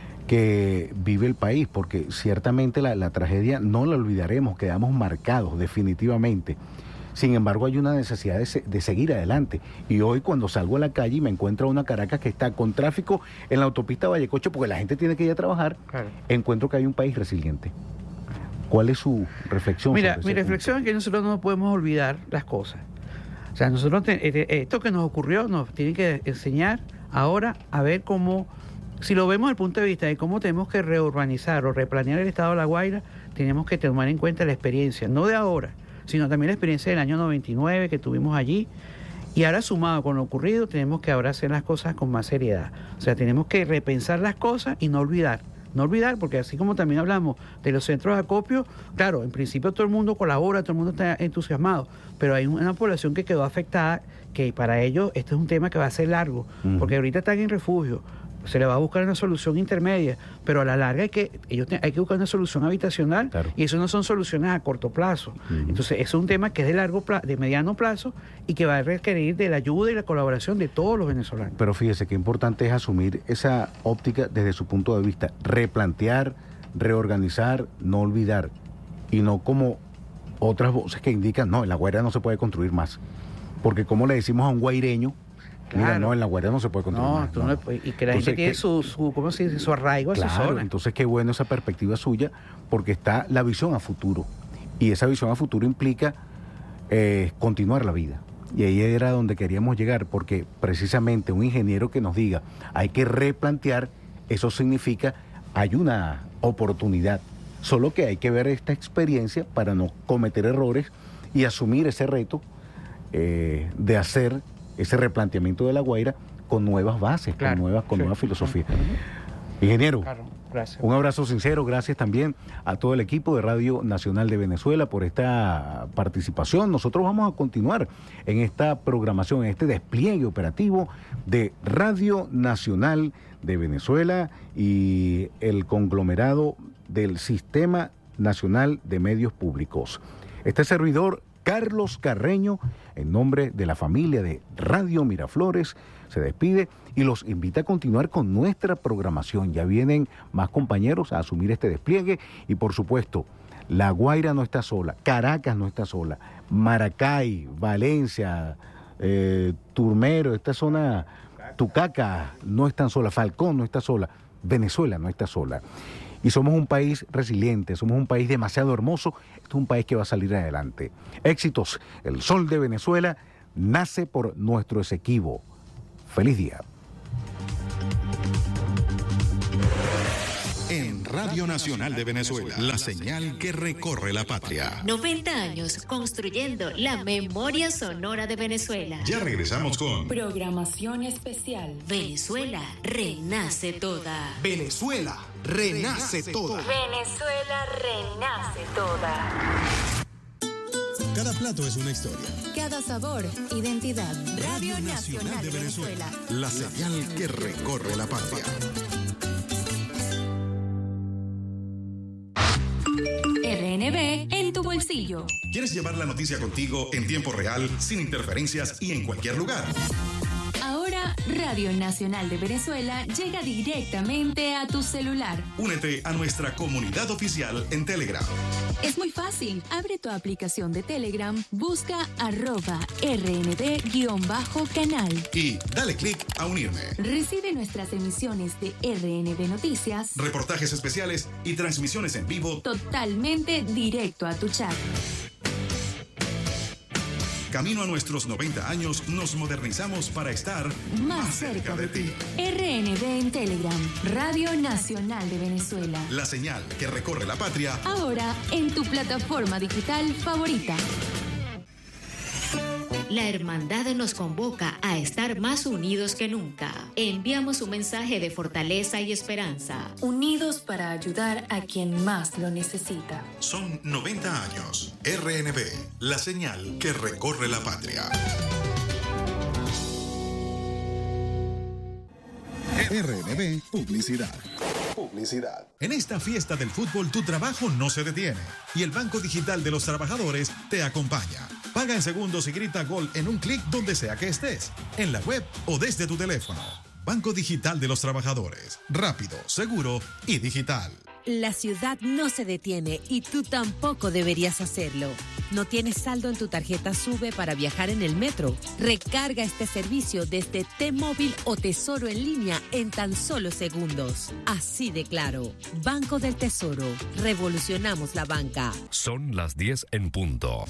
que vive el país, porque ciertamente la, la tragedia no la olvidaremos, quedamos marcados definitivamente. Sin embargo, hay una necesidad de, se, de seguir adelante. Y hoy cuando salgo a la calle y me encuentro a una Caracas que está con tráfico en la autopista Vallecocho, porque la gente tiene que ir a trabajar, claro. encuentro que hay un país resiliente. ¿Cuál es su reflexión? Mira, sobre mi ese reflexión punto? es que nosotros no podemos olvidar las cosas. O sea, nosotros, te, esto que nos ocurrió nos tiene que enseñar ahora a ver cómo... Si lo vemos desde el punto de vista de cómo tenemos que reurbanizar o replanear el estado de La Guaira, tenemos que tomar en cuenta la experiencia, no de ahora, sino también la experiencia del año noventa y nueve que tuvimos allí. Y ahora, sumado con lo ocurrido, tenemos que ahora hacer las cosas con más seriedad. O sea, tenemos que repensar las cosas y no olvidar. No olvidar, porque así como también hablamos de los centros de acopio, claro, en principio todo el mundo colabora, todo el mundo está entusiasmado, pero hay una población que quedó afectada, que para ellos este es un tema que va a ser largo, uh-huh. porque ahorita están en refugio. Se le va a buscar una solución intermedia, pero a la larga hay que ellos te, hay que buscar una solución habitacional, claro. y eso no son soluciones a corto plazo. Uh-huh. Entonces, eso es un tema que es de largo plazo, de mediano plazo y que va a requerir de la ayuda y la colaboración de todos los venezolanos. Pero fíjese qué importante es asumir esa óptica desde su punto de vista, replantear, reorganizar, no olvidar, y no como otras voces que indican, no, en La Guaira no se puede construir más, porque como le decimos a un guaireño, claro. Mira, no, en La Guaira no se puede construir no, más. No, no, y que la entonces, gente tiene que, su, su, ¿cómo se dice? Su arraigo claro, a su zona. Entonces, qué bueno esa perspectiva suya, porque está la visión a futuro. Y esa visión a futuro implica eh, continuar la vida. Y ahí era donde queríamos llegar, porque precisamente un ingeniero que nos diga, hay que replantear, eso significa, hay una oportunidad. Solo que hay que ver esta experiencia para no cometer errores y asumir ese reto eh, de hacer ese replanteamiento de La Guaira con nuevas bases, claro, con nuevas, con sí. nueva filosofía. Uh-huh. Ingeniero, claro, gracias. Un abrazo sincero, gracias también a todo el equipo de Radio Nacional de Venezuela por esta participación. Nosotros vamos a continuar en esta programación, en este despliegue operativo de Radio Nacional de Venezuela y el conglomerado del Sistema Nacional de Medios Públicos. Este servidor, Carlos Carreño, en nombre de la familia de Radio Miraflores, se despide y los invita a continuar con nuestra programación. Ya vienen más compañeros a asumir este despliegue y, por supuesto, La Guaira no está sola, Caracas no está sola, Maracay, Valencia, eh, Turmero, esta zona, Tucaca no están sola, Falcón no está sola, Venezuela no está sola. Y somos un país resiliente, somos un país demasiado hermoso, este es un país que va a salir adelante. Éxitos, el sol de Venezuela nace por nuestro Esequibo. Feliz día. En Radio Nacional de Venezuela, la señal que recorre la patria. noventa años construyendo la memoria sonora de Venezuela. Ya regresamos con programación especial. Venezuela renace toda. Venezuela renace toda. Venezuela renace toda. Cada plato es una historia. Cada sabor, identidad. Radio Nacional de Venezuela. La señal que recorre la patria. R N B en tu bolsillo. ¿Quieres llevar la noticia contigo en tiempo real, sin interferencias y en cualquier lugar? Ahora, Radio Nacional de Venezuela llega directamente a tu celular. Únete a nuestra comunidad oficial en Telegram. Es muy fácil. Abre tu aplicación de Telegram, busca arroba R N B-canal. Y dale clic a unirme. Recibe nuestras emisiones de R N B Noticias, reportajes especiales y transmisiones en vivo totalmente directo a tu chat. Camino a nuestros noventa años, nos modernizamos para estar más, más cerca, cerca de, de ti. R N B en Telegram, Radio Nacional de Venezuela. La señal que recorre la patria. Ahora en tu plataforma digital favorita. La hermandad nos convoca a estar más unidos que nunca. Enviamos un mensaje de fortaleza y esperanza. Unidos para ayudar a quien más lo necesita. Son noventa años. R N B, la señal que recorre la patria. R N B Publicidad. Publicidad. En esta fiesta del fútbol, tu trabajo no se detiene y el Banco Digital de los Trabajadores te acompaña. Paga en segundos y grita gol en un clic donde sea que estés, en la web o desde tu teléfono. Banco Digital de los Trabajadores. Rápido, seguro y digital. La ciudad no se detiene y tú tampoco deberías hacerlo. ¿No tienes saldo en tu tarjeta SUBE para viajar en el metro? Recarga este servicio desde T-Móvil o Tesoro en línea en tan solo segundos. Así de claro. Banco del Tesoro. Revolucionamos la banca. Son las diez en punto.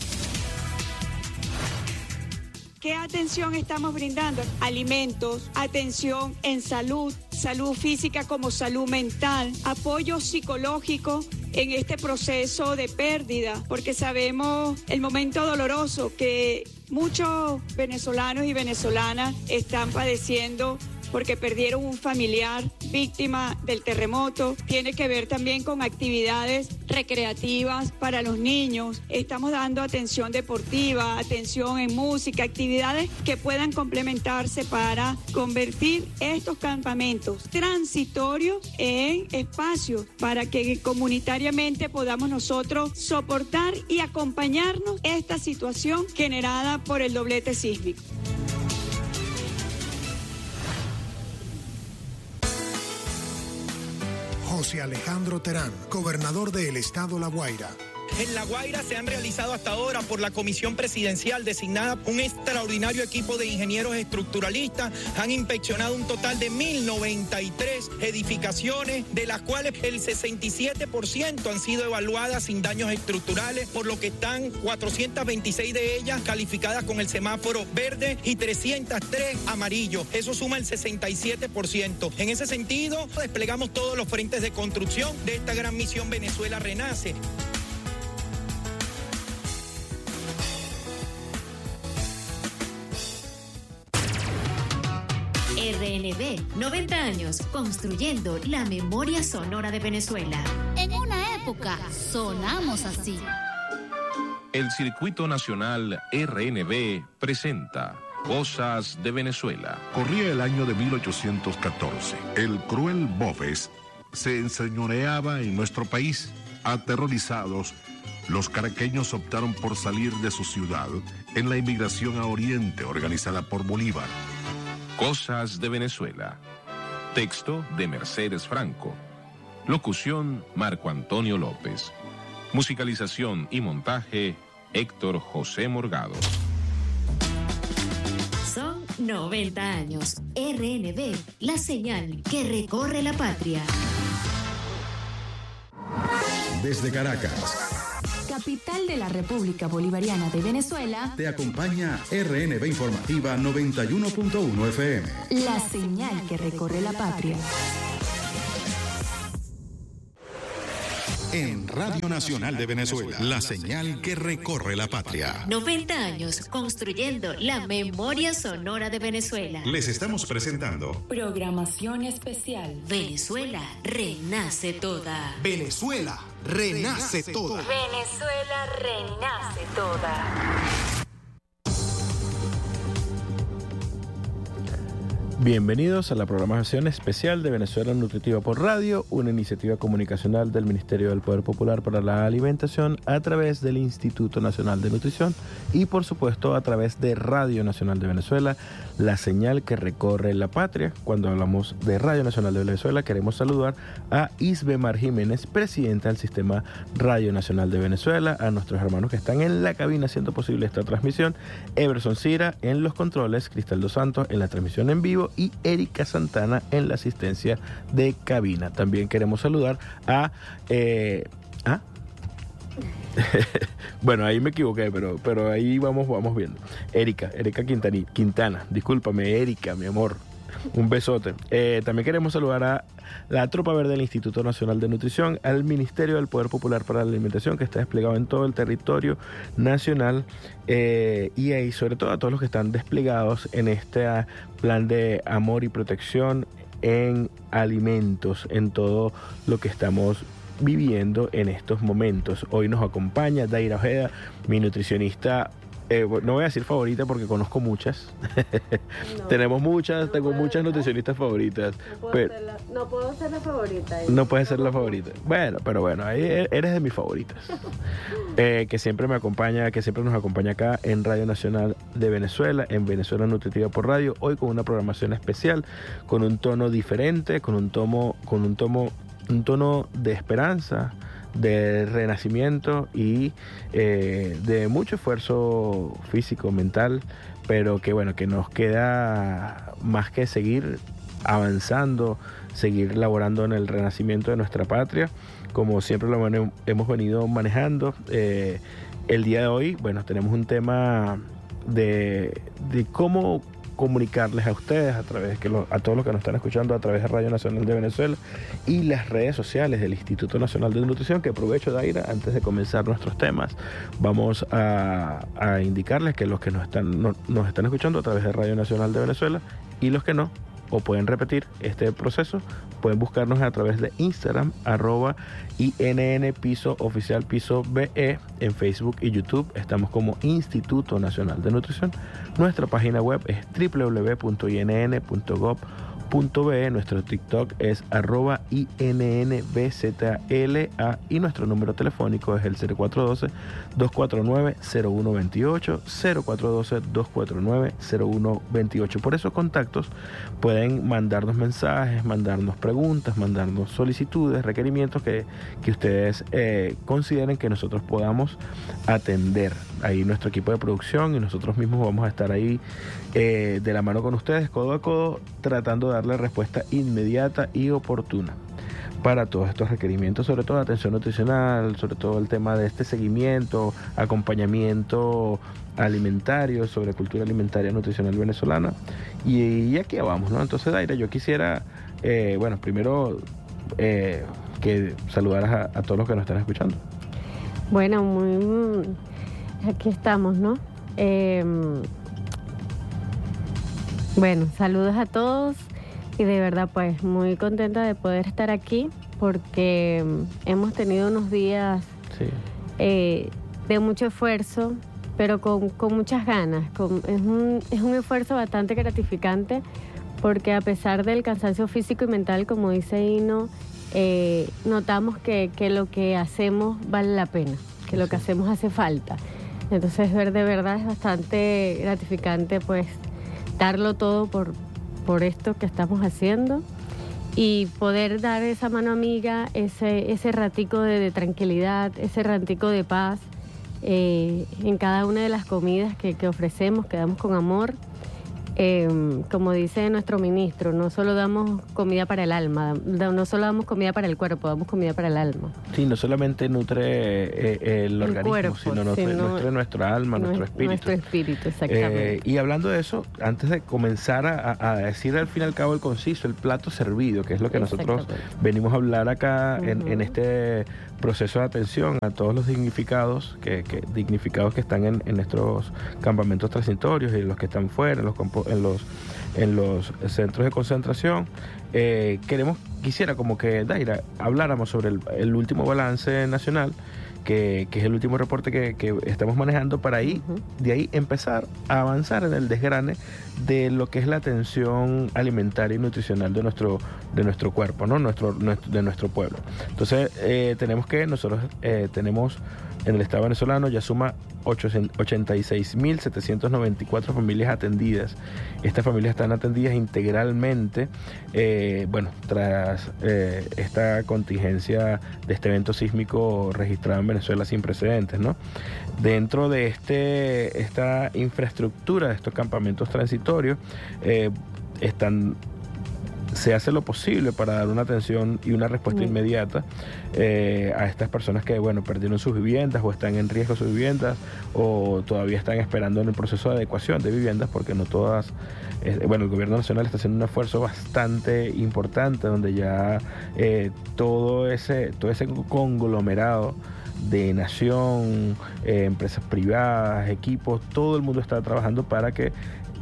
¿Qué atención estamos brindando? Alimentos, atención en salud, salud física como salud mental, apoyo psicológico en este proceso de pérdida, porque sabemos el momento doloroso que muchos venezolanos y venezolanas están padeciendo porque perdieron un familiar víctima del terremoto. Tiene que ver también con actividades recreativas para los niños. Estamos dando atención deportiva, atención en música, actividades que puedan complementarse para convertir estos campamentos transitorios en espacios para que comunitariamente podamos nosotros soportar y acompañarnos esta situación generada por el doblete sísmico. José Alejandro Terán, gobernador del estado La Guaira. En La Guaira se han realizado hasta ahora por la Comisión Presidencial designada un extraordinario equipo de ingenieros estructuralistas. Han inspeccionado un total de mil noventa y tres edificaciones, de las cuales el sesenta y siete por ciento han sido evaluadas sin daños estructurales, por lo que están cuatrocientas veintiséis de ellas calificadas con el semáforo verde y trescientas tres amarillo. Eso suma el sesenta y siete por ciento. En ese sentido, desplegamos todos los frentes de construcción de esta gran misión Venezuela Renace. R N B, noventa años construyendo la memoria sonora de Venezuela. En una época sonamos así. El Circuito Nacional R N B presenta Cosas de Venezuela. Corría el año de mil ochocientos catorce. El cruel Boves se enseñoreaba en nuestro país. Aterrorizados, los caraqueños optaron por salir de su ciudad en la inmigración a Oriente organizada por Bolívar. Cosas de Venezuela. Texto de Mercedes Franco. Locución Marco Antonio López. Musicalización y montaje Héctor José Morgado. noventa años. R N B, la señal que recorre la patria. Desde Caracas, capital de la República Bolivariana de Venezuela, te acompaña R N B Informativa noventa y uno punto uno F M. La señal que recorre la patria. En Radio Nacional de Venezuela, la señal que recorre la patria. noventa años construyendo la memoria sonora de Venezuela. Les estamos presentando programación especial. Venezuela renace toda. Venezuela renace toda. Venezuela renace toda. Bienvenidos a la programación especial de Venezuela Nutritiva por Radio, una iniciativa comunicacional del Ministerio del Poder Popular para la Alimentación a través del Instituto Nacional de Nutrición y por supuesto a través de Radio Nacional de Venezuela, la señal que recorre la patria. Cuando hablamos de Radio Nacional de Venezuela queremos saludar a Isbemar Jiménez, presidenta del Sistema Radio Nacional de Venezuela, a nuestros hermanos que están en la cabina haciendo posible esta transmisión, Everson Cira en los controles, Cristal dos Santos en la transmisión en vivo y Erika Santana en la asistencia de cabina. También queremos saludar a... Eh, ¿ah? Bueno, ahí me equivoqué, pero, pero ahí vamos, vamos viendo. Erika, Erika Quintani, Quintana, discúlpame, Erika, mi amor. Un besote. Eh, también queremos saludar a la Tropa Verde del Instituto Nacional de Nutrición, al Ministerio del Poder Popular para la Alimentación, que está desplegado en todo el territorio nacional, eh, y ahí sobre todo a todos los que están desplegados en este plan de amor y protección en alimentos, en todo lo que estamos viviendo en estos momentos. Hoy nos acompaña Daira Ojeda, mi nutricionista. Eh, no voy a decir favorita porque conozco muchas. No, Tenemos muchas, no tengo muchas nutricionistas favoritas. No puedo, pero, ser, la, no puedo ser la favorita. ¿eh? No puedes ser la favorita. Bueno, pero bueno, ahí eres de mis favoritas. eh, que siempre me acompaña, que siempre nos acompaña acá en Radio Nacional de Venezuela, en Venezuela Nutritiva por Radio, hoy con una programación especial, con un tono diferente, con un tomo, con un tomo, un tono de esperanza, de renacimiento y eh, de mucho esfuerzo físico, mental, pero que bueno, que nos queda más que seguir avanzando, seguir laborando en el renacimiento de nuestra patria, como siempre lo hemos venido manejando. Eh, el día de hoy, bueno, tenemos un tema de, de cómo comunicarles a ustedes a través que lo, a todos los que nos están escuchando a través de Radio Nacional de Venezuela y las redes sociales del Instituto Nacional de Nutrición, que aprovecho, Daira, antes de comenzar nuestros temas, vamos a, a indicarles que los que nos están, no, nos están escuchando a través de Radio Nacional de Venezuela y los que no, o pueden repetir este proceso, pueden buscarnos a través de Instagram, arroba I N N piso oficial piso B E, en Facebook y YouTube estamos como Instituto Nacional de Nutrición. Nuestra página web es doble u doble u doble u punto i n n punto gov punto be, nuestro TikTok es arroba I N N B Z L A y nuestro número telefónico es el cero cuatro uno dos, dos cuatro nueve, cero uno dos ocho, cero cuatro uno dos, dos cuatro nueve, cero uno dos ocho. Por esos contactos pueden mandarnos mensajes, mandarnos preguntas, mandarnos solicitudes, requerimientos que, que ustedes eh, consideren que nosotros podamos atender. Ahí nuestro equipo de producción y nosotros mismos vamos a estar ahí eh, de la mano con ustedes, codo a codo, tratando de darle respuesta inmediata y oportuna para todos estos requerimientos, sobre todo atención nutricional, sobre todo el tema de este seguimiento, acompañamiento alimentario, sobre cultura alimentaria nutricional venezolana. Y, y aquí vamos, ¿no? Entonces, Daira, yo quisiera, eh, bueno, primero eh, que saludaras a, a todos los que nos están escuchando. Bueno, muy... Aquí estamos, ¿no? Eh, bueno, saludos a todos y de verdad pues muy contenta de poder estar aquí porque hemos tenido unos días sí. eh, de mucho esfuerzo, pero con, con muchas ganas. Con, es, un, es un esfuerzo bastante gratificante porque a pesar del cansancio físico y mental, como dice Hino, eh, notamos que, que lo que hacemos vale la pena, que lo que hacemos hace falta. Entonces, ver de verdad es bastante gratificante, pues, darlo todo por, por esto que estamos haciendo y poder dar esa mano amiga, ese, ese ratico de, de tranquilidad, ese ratico de paz eh, en cada una de las comidas que, que ofrecemos, que damos con amor Eh, como dice nuestro ministro, no solo damos comida para el alma, no solo damos comida para el cuerpo, damos comida para el alma. Sí, no solamente nutre eh, el, el organismo, cuerpo, sino nutre, sino nutre nuestra alma, nuestro espíritu. Nuestro espíritu, exactamente. Eh, y hablando de eso, antes de comenzar a, a decir al fin y al cabo el conciso, el plato servido, que es lo que nosotros venimos a hablar acá uh-huh. en, en este proceso de atención a todos los dignificados que, que, dignificados que están en, en nuestros campamentos transitorios y los que están fuera, en los, en los, en los centros de concentración. Eh, queremos, quisiera como que, Daira, habláramos sobre el, el último balance nacional, que, que es el último reporte que, que estamos manejando, para ahí, uh-huh. de ahí empezar a avanzar en el desgrane de lo que es la atención alimentaria y nutricional de nuestro, de nuestro cuerpo, ¿no? Nuestro, nuestro, de nuestro pueblo. Entonces, eh, tenemos que, nosotros eh, tenemos en el Estado venezolano ya suma ochenta y seis mil setecientas noventa y cuatro familias atendidas. Estas familias están atendidas integralmente, eh, bueno, tras eh, esta contingencia de este evento sísmico registrado en Venezuela sin precedentes, ¿no? Dentro de este esta infraestructura de estos campamentos transitorios, eh, están se hace lo posible para dar una atención y una respuesta inmediata eh, a estas personas que, bueno, perdieron sus viviendas o están en riesgo sus viviendas o todavía están esperando en el proceso de adecuación de viviendas, porque no todas, eh, bueno, el gobierno nacional está haciendo un esfuerzo bastante importante donde ya eh, todo ese, todo ese conglomerado de nación, eh, empresas privadas, equipos, todo el mundo está trabajando para que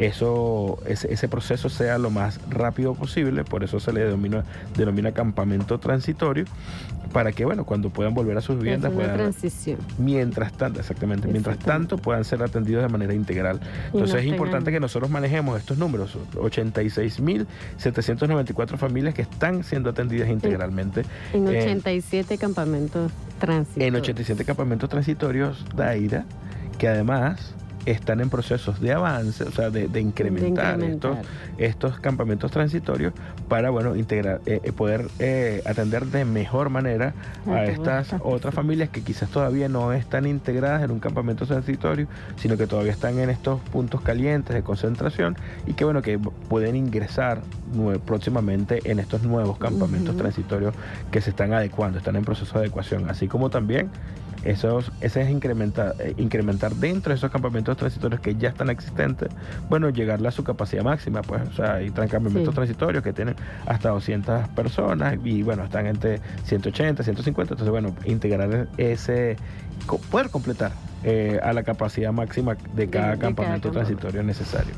eso ese, ese proceso sea lo más rápido posible. Por eso se le denomina, denomina campamento transitorio, para que, bueno, cuando puedan volver a sus viviendas, es una puedan, transición. mientras tanto, exactamente, mientras tanto puedan ser atendidos de manera integral. Entonces no es importante tengan... que nosotros manejemos estos números, ochenta y seis mil setecientas noventa y cuatro familias que están siendo atendidas integralmente. En, en ochenta y siete eh, campamentos transitorios. En ochenta y siete campamentos transitorios, Daira, que además están en procesos de avance, o sea, de, de, incrementar, de incrementar estos, estos campamentos transitorios para, bueno, integrar, eh, poder eh, atender de mejor manera a estas otras familias que quizás todavía no están integradas en un campamento transitorio, sino que todavía están en estos puntos calientes de concentración y que, bueno, que pueden ingresar nue- próximamente en estos nuevos campamentos uh-huh. transitorios que se están adecuando, están en proceso de adecuación, así como también Esos, ese es incrementar, eh, incrementar dentro de esos campamentos transitorios que ya están existentes, bueno, llegarle a su capacidad máxima, pues, o sea, hay campamentos sí. transitorios que tienen hasta doscientas personas y, bueno, están entre ciento ochenta, ciento cincuenta, entonces, bueno, integrar ese, poder completar eh, a la capacidad máxima de cada de, de campamento cada transitorio necesario.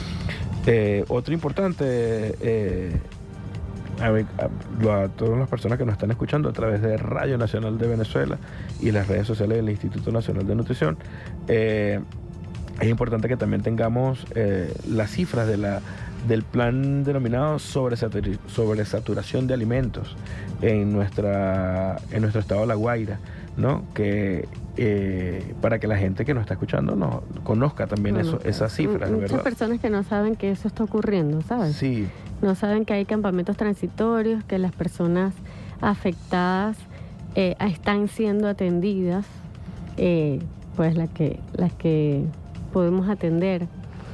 Eh, otro importante... Eh, A, ver, a, a todas las personas que nos están escuchando a través de Radio Nacional de Venezuela y las redes sociales del Instituto Nacional de Nutrición, eh, es importante que también tengamos eh, las cifras de la, del plan denominado sobresatur- sobresaturación de alimentos en, nuestra, en nuestro estado de La Guaira, ¿no? Que eh, para que la gente que nos está escuchando no conozca también bueno, eso, esas cifras, muchas ¿verdad? Personas que no saben que eso está ocurriendo, ¿sabes? Sí. No saben que hay campamentos transitorios, que las personas afectadas eh, están siendo atendidas, eh, pues las que las que podemos atender,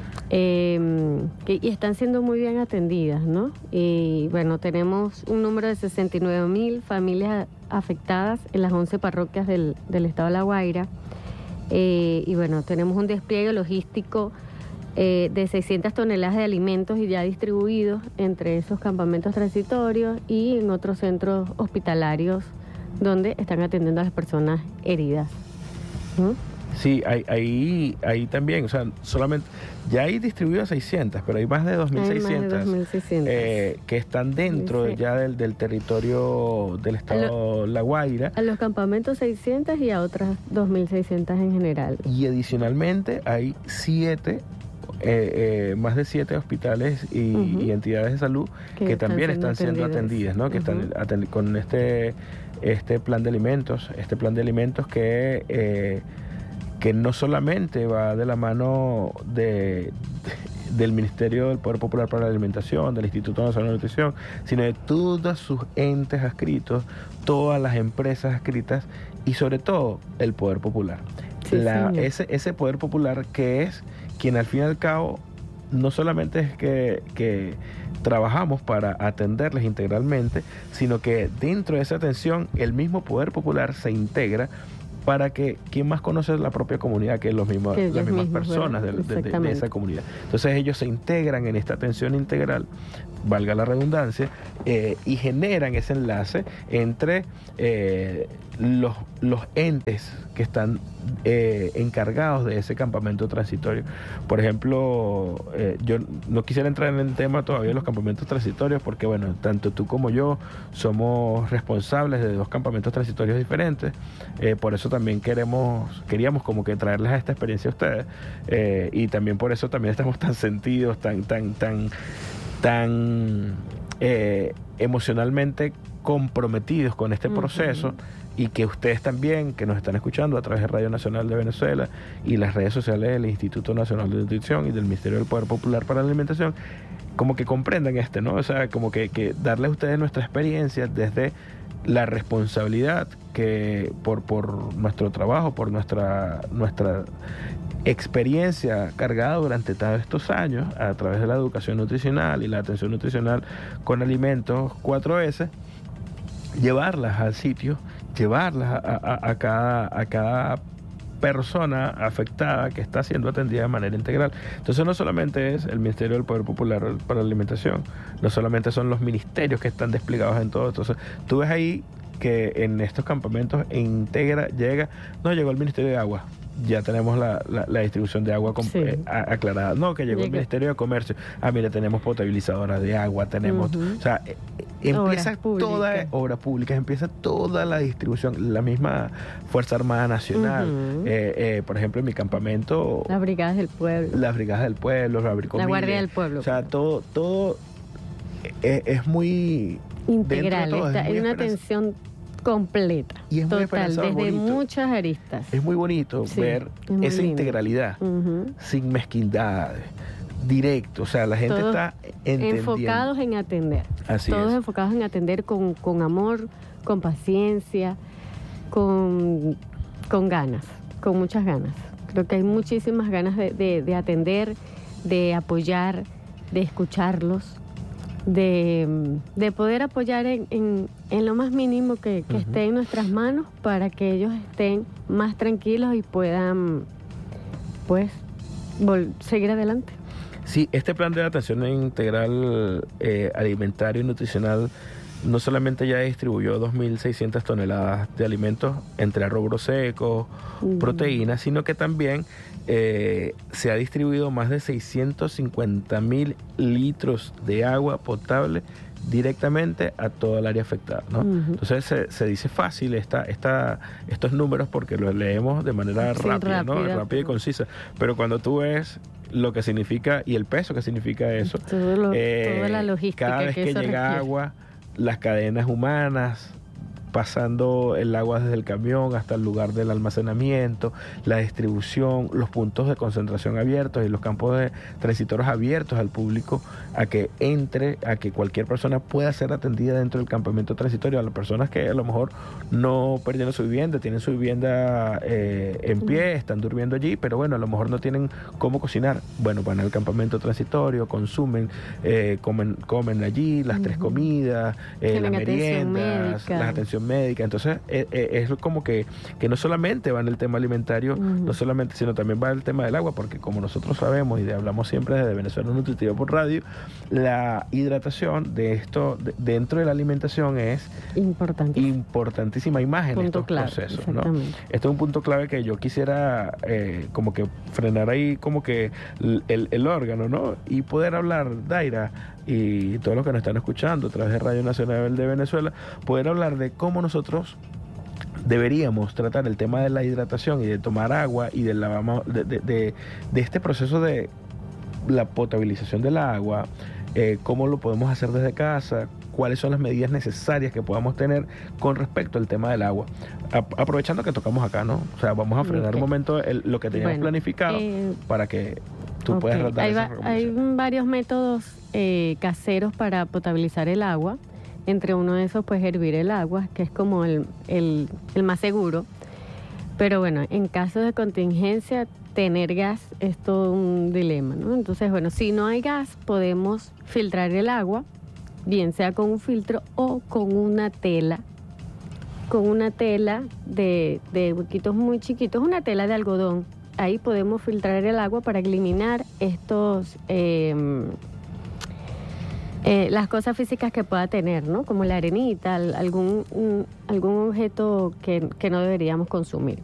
eh, que, y están siendo muy bien atendidas, ¿no? Y bueno, tenemos un número de sesenta y nueve mil familias afectadas en las once parroquias del, del estado de La Guaira, eh, y bueno, tenemos un despliegue logístico Eh, de seiscientas toneladas de alimentos y ya distribuidos entre esos campamentos transitorios y en otros centros hospitalarios donde están atendiendo a las personas heridas. ¿Mm? Sí, hay, ahí, ahí también, o sea, solamente, ya hay distribuidas seiscientas, pero hay más de dos mil seiscientas eh, que están dentro sí. ya del, del territorio del estado lo, La Guaira. A los campamentos seiscientas y a otras dos mil seiscientas en general. Y adicionalmente hay siete Eh, eh, más de siete hospitales y, uh-huh. y entidades de salud que, que están también están siendo atendidas, ¿no? Que uh-huh. están atend- con este este plan de alimentos, este plan de alimentos que eh, que no solamente va de la mano de, de del Ministerio del Poder Popular para la Alimentación, del Instituto Nacional de Nutrición, sino de todos sus entes adscritos, todas las empresas adscritas y sobre todo el Poder Popular. Sí, la, ese, ese Poder Popular que es quien al fin y al cabo no solamente es que, que trabajamos para atenderles integralmente, sino que dentro de esa atención el mismo Poder Popular se integra para que quien más conoce la propia comunidad, que es los mismos, las mismas mismos, personas de, de, de, de esa comunidad. Entonces ellos se integran en esta atención integral, valga la redundancia, eh, y generan ese enlace entre eh, los, los entes que están eh, encargados de ese campamento transitorio. Por ejemplo, eh, yo no quisiera entrar en el tema todavía de los campamentos transitorios porque, bueno, tanto tú como yo somos responsables de dos campamentos transitorios diferentes, eh, por eso también queremos, queríamos como que traerles esta experiencia a ustedes, eh, y también por eso también estamos tan sentidos, tan, tan, tan, tan eh, emocionalmente comprometidos con este proceso. Uh-huh. Y que ustedes también, que nos están escuchando a través de Radio Nacional de Venezuela y las redes sociales del Instituto Nacional de Nutrición y del Ministerio del Poder Popular para la Alimentación, como que comprendan este, ¿no? O sea, como que, que darle a ustedes nuestra experiencia desde la responsabilidad que por, por nuestro trabajo, por nuestra, nuestra experiencia cargada durante todos estos años a través de la educación nutricional y la atención nutricional con alimentos cuatro ese, llevarlas al sitio, llevarlas a, a, a, cada, a cada persona afectada que está siendo atendida de manera integral. Entonces no solamente es el Ministerio del Poder Popular para la Alimentación, no solamente son los ministerios que están desplegados en todo. Entonces tú ves ahí que en estos campamentos integra, llega, no llegó el Ministerio de Agua, ya tenemos la, la, la distribución de agua sí. eh, aclarada. No, que llegó Llega. el Ministerio de Comercio. Ah, mire, tenemos potabilizadoras de agua, tenemos... Uh-huh. O sea, eh, empieza toda... Obras públicas, empieza toda la distribución. La misma Fuerza Armada Nacional. Uh-huh. eh, eh, por ejemplo, en mi campamento... Las Brigadas del Pueblo. Las Brigadas del Pueblo, la, la Guardia del Pueblo. O sea, todo, todo es, es muy... Integral, todo, está, es muy una atención completa, y es muy total, desde bonito. muchas aristas. Es muy bonito sí, ver esa lindo. integralidad, uh-huh. sin mezquindades, directo, o sea, la gente Todos está entendiendo. Enfocados en atender. Así Todos es. enfocados en atender con, con amor, con paciencia, con, con ganas, con muchas ganas. Creo que hay muchísimas ganas de, de, de atender, de apoyar, de escucharlos. De, de poder apoyar en, en, en lo más mínimo que, que uh-huh. esté en nuestras manos para que ellos estén más tranquilos y puedan pues vol- seguir adelante. Sí, este plan de atención integral eh, alimentario y nutricional no solamente ya distribuyó dos mil seiscientas toneladas de alimentos entre rubros secos, uh-huh. proteínas, sino que también eh, se ha distribuido más de seiscientos cincuenta mil litros de agua potable directamente a toda el área afectada, ¿no? Uh-huh. Entonces se, se dice fácil esta, esta, estos números porque los leemos de manera sí, rápida, rápida, ¿no? Rápida y concisa. Pero cuando tú ves lo que significa y el peso que significa eso, Todo lo, eh, toda la logística cada vez que, que llega requiere. agua, las cadenas humanas, pasando el agua desde el camión hasta el lugar del almacenamiento, la distribución, los puntos de concentración abiertos y los campos de transitorios abiertos al público a que entre, a que cualquier persona pueda ser atendida dentro del campamento transitorio. A las personas que a lo mejor no perdieron su vivienda, tienen su vivienda eh, en pie, están durmiendo allí, pero bueno, a lo mejor no tienen cómo cocinar. Bueno, van al campamento transitorio, consumen, eh, comen, comen allí las uh-huh. tres comidas, eh, las meriendas, las atenciones médica. Entonces eh, eh, es como que, que no solamente va en el tema alimentario, uh-huh. no solamente, sino también va en el tema del agua, porque como nosotros sabemos y de, hablamos siempre desde Venezuela Nutritiva por Radio, la hidratación de esto de, dentro de la alimentación es importantísima, importantísima imagen en estos clave, procesos, ¿no? Este es un punto clave que yo quisiera eh, como que frenar ahí como que el, el órgano, ¿no? Y poder hablar, Daira, y todos los que nos están escuchando a través de Radio Nacional de Venezuela, poder hablar de cómo nosotros deberíamos tratar el tema de la hidratación y de tomar agua y de, la, de, de, de, de este proceso de la potabilización del agua, eh, cómo lo podemos hacer desde casa, cuáles son las medidas necesarias que podamos tener con respecto al tema del agua. A, aprovechando que tocamos acá, ¿no? O sea, vamos a frenar okay. un momento el, lo que teníamos bueno, planificado eh, para que tú okay. puedas dar hay, esa va, hay varios métodos eh, caseros para potabilizar el agua. Entre uno de esos, pues hervir el agua, que es como el, el, el más seguro. Pero bueno, en caso de contingencia, tener gas es todo un dilema, ¿no? Entonces, bueno, si no hay gas, podemos filtrar el agua, bien sea con un filtro o con una tela, con una tela de, de huequitos muy chiquitos, una tela de algodón. Ahí podemos filtrar el agua para eliminar estos... Eh, Eh, las cosas físicas que pueda tener, ¿no? Como la arenita, algún, un, algún objeto que, que no deberíamos consumir.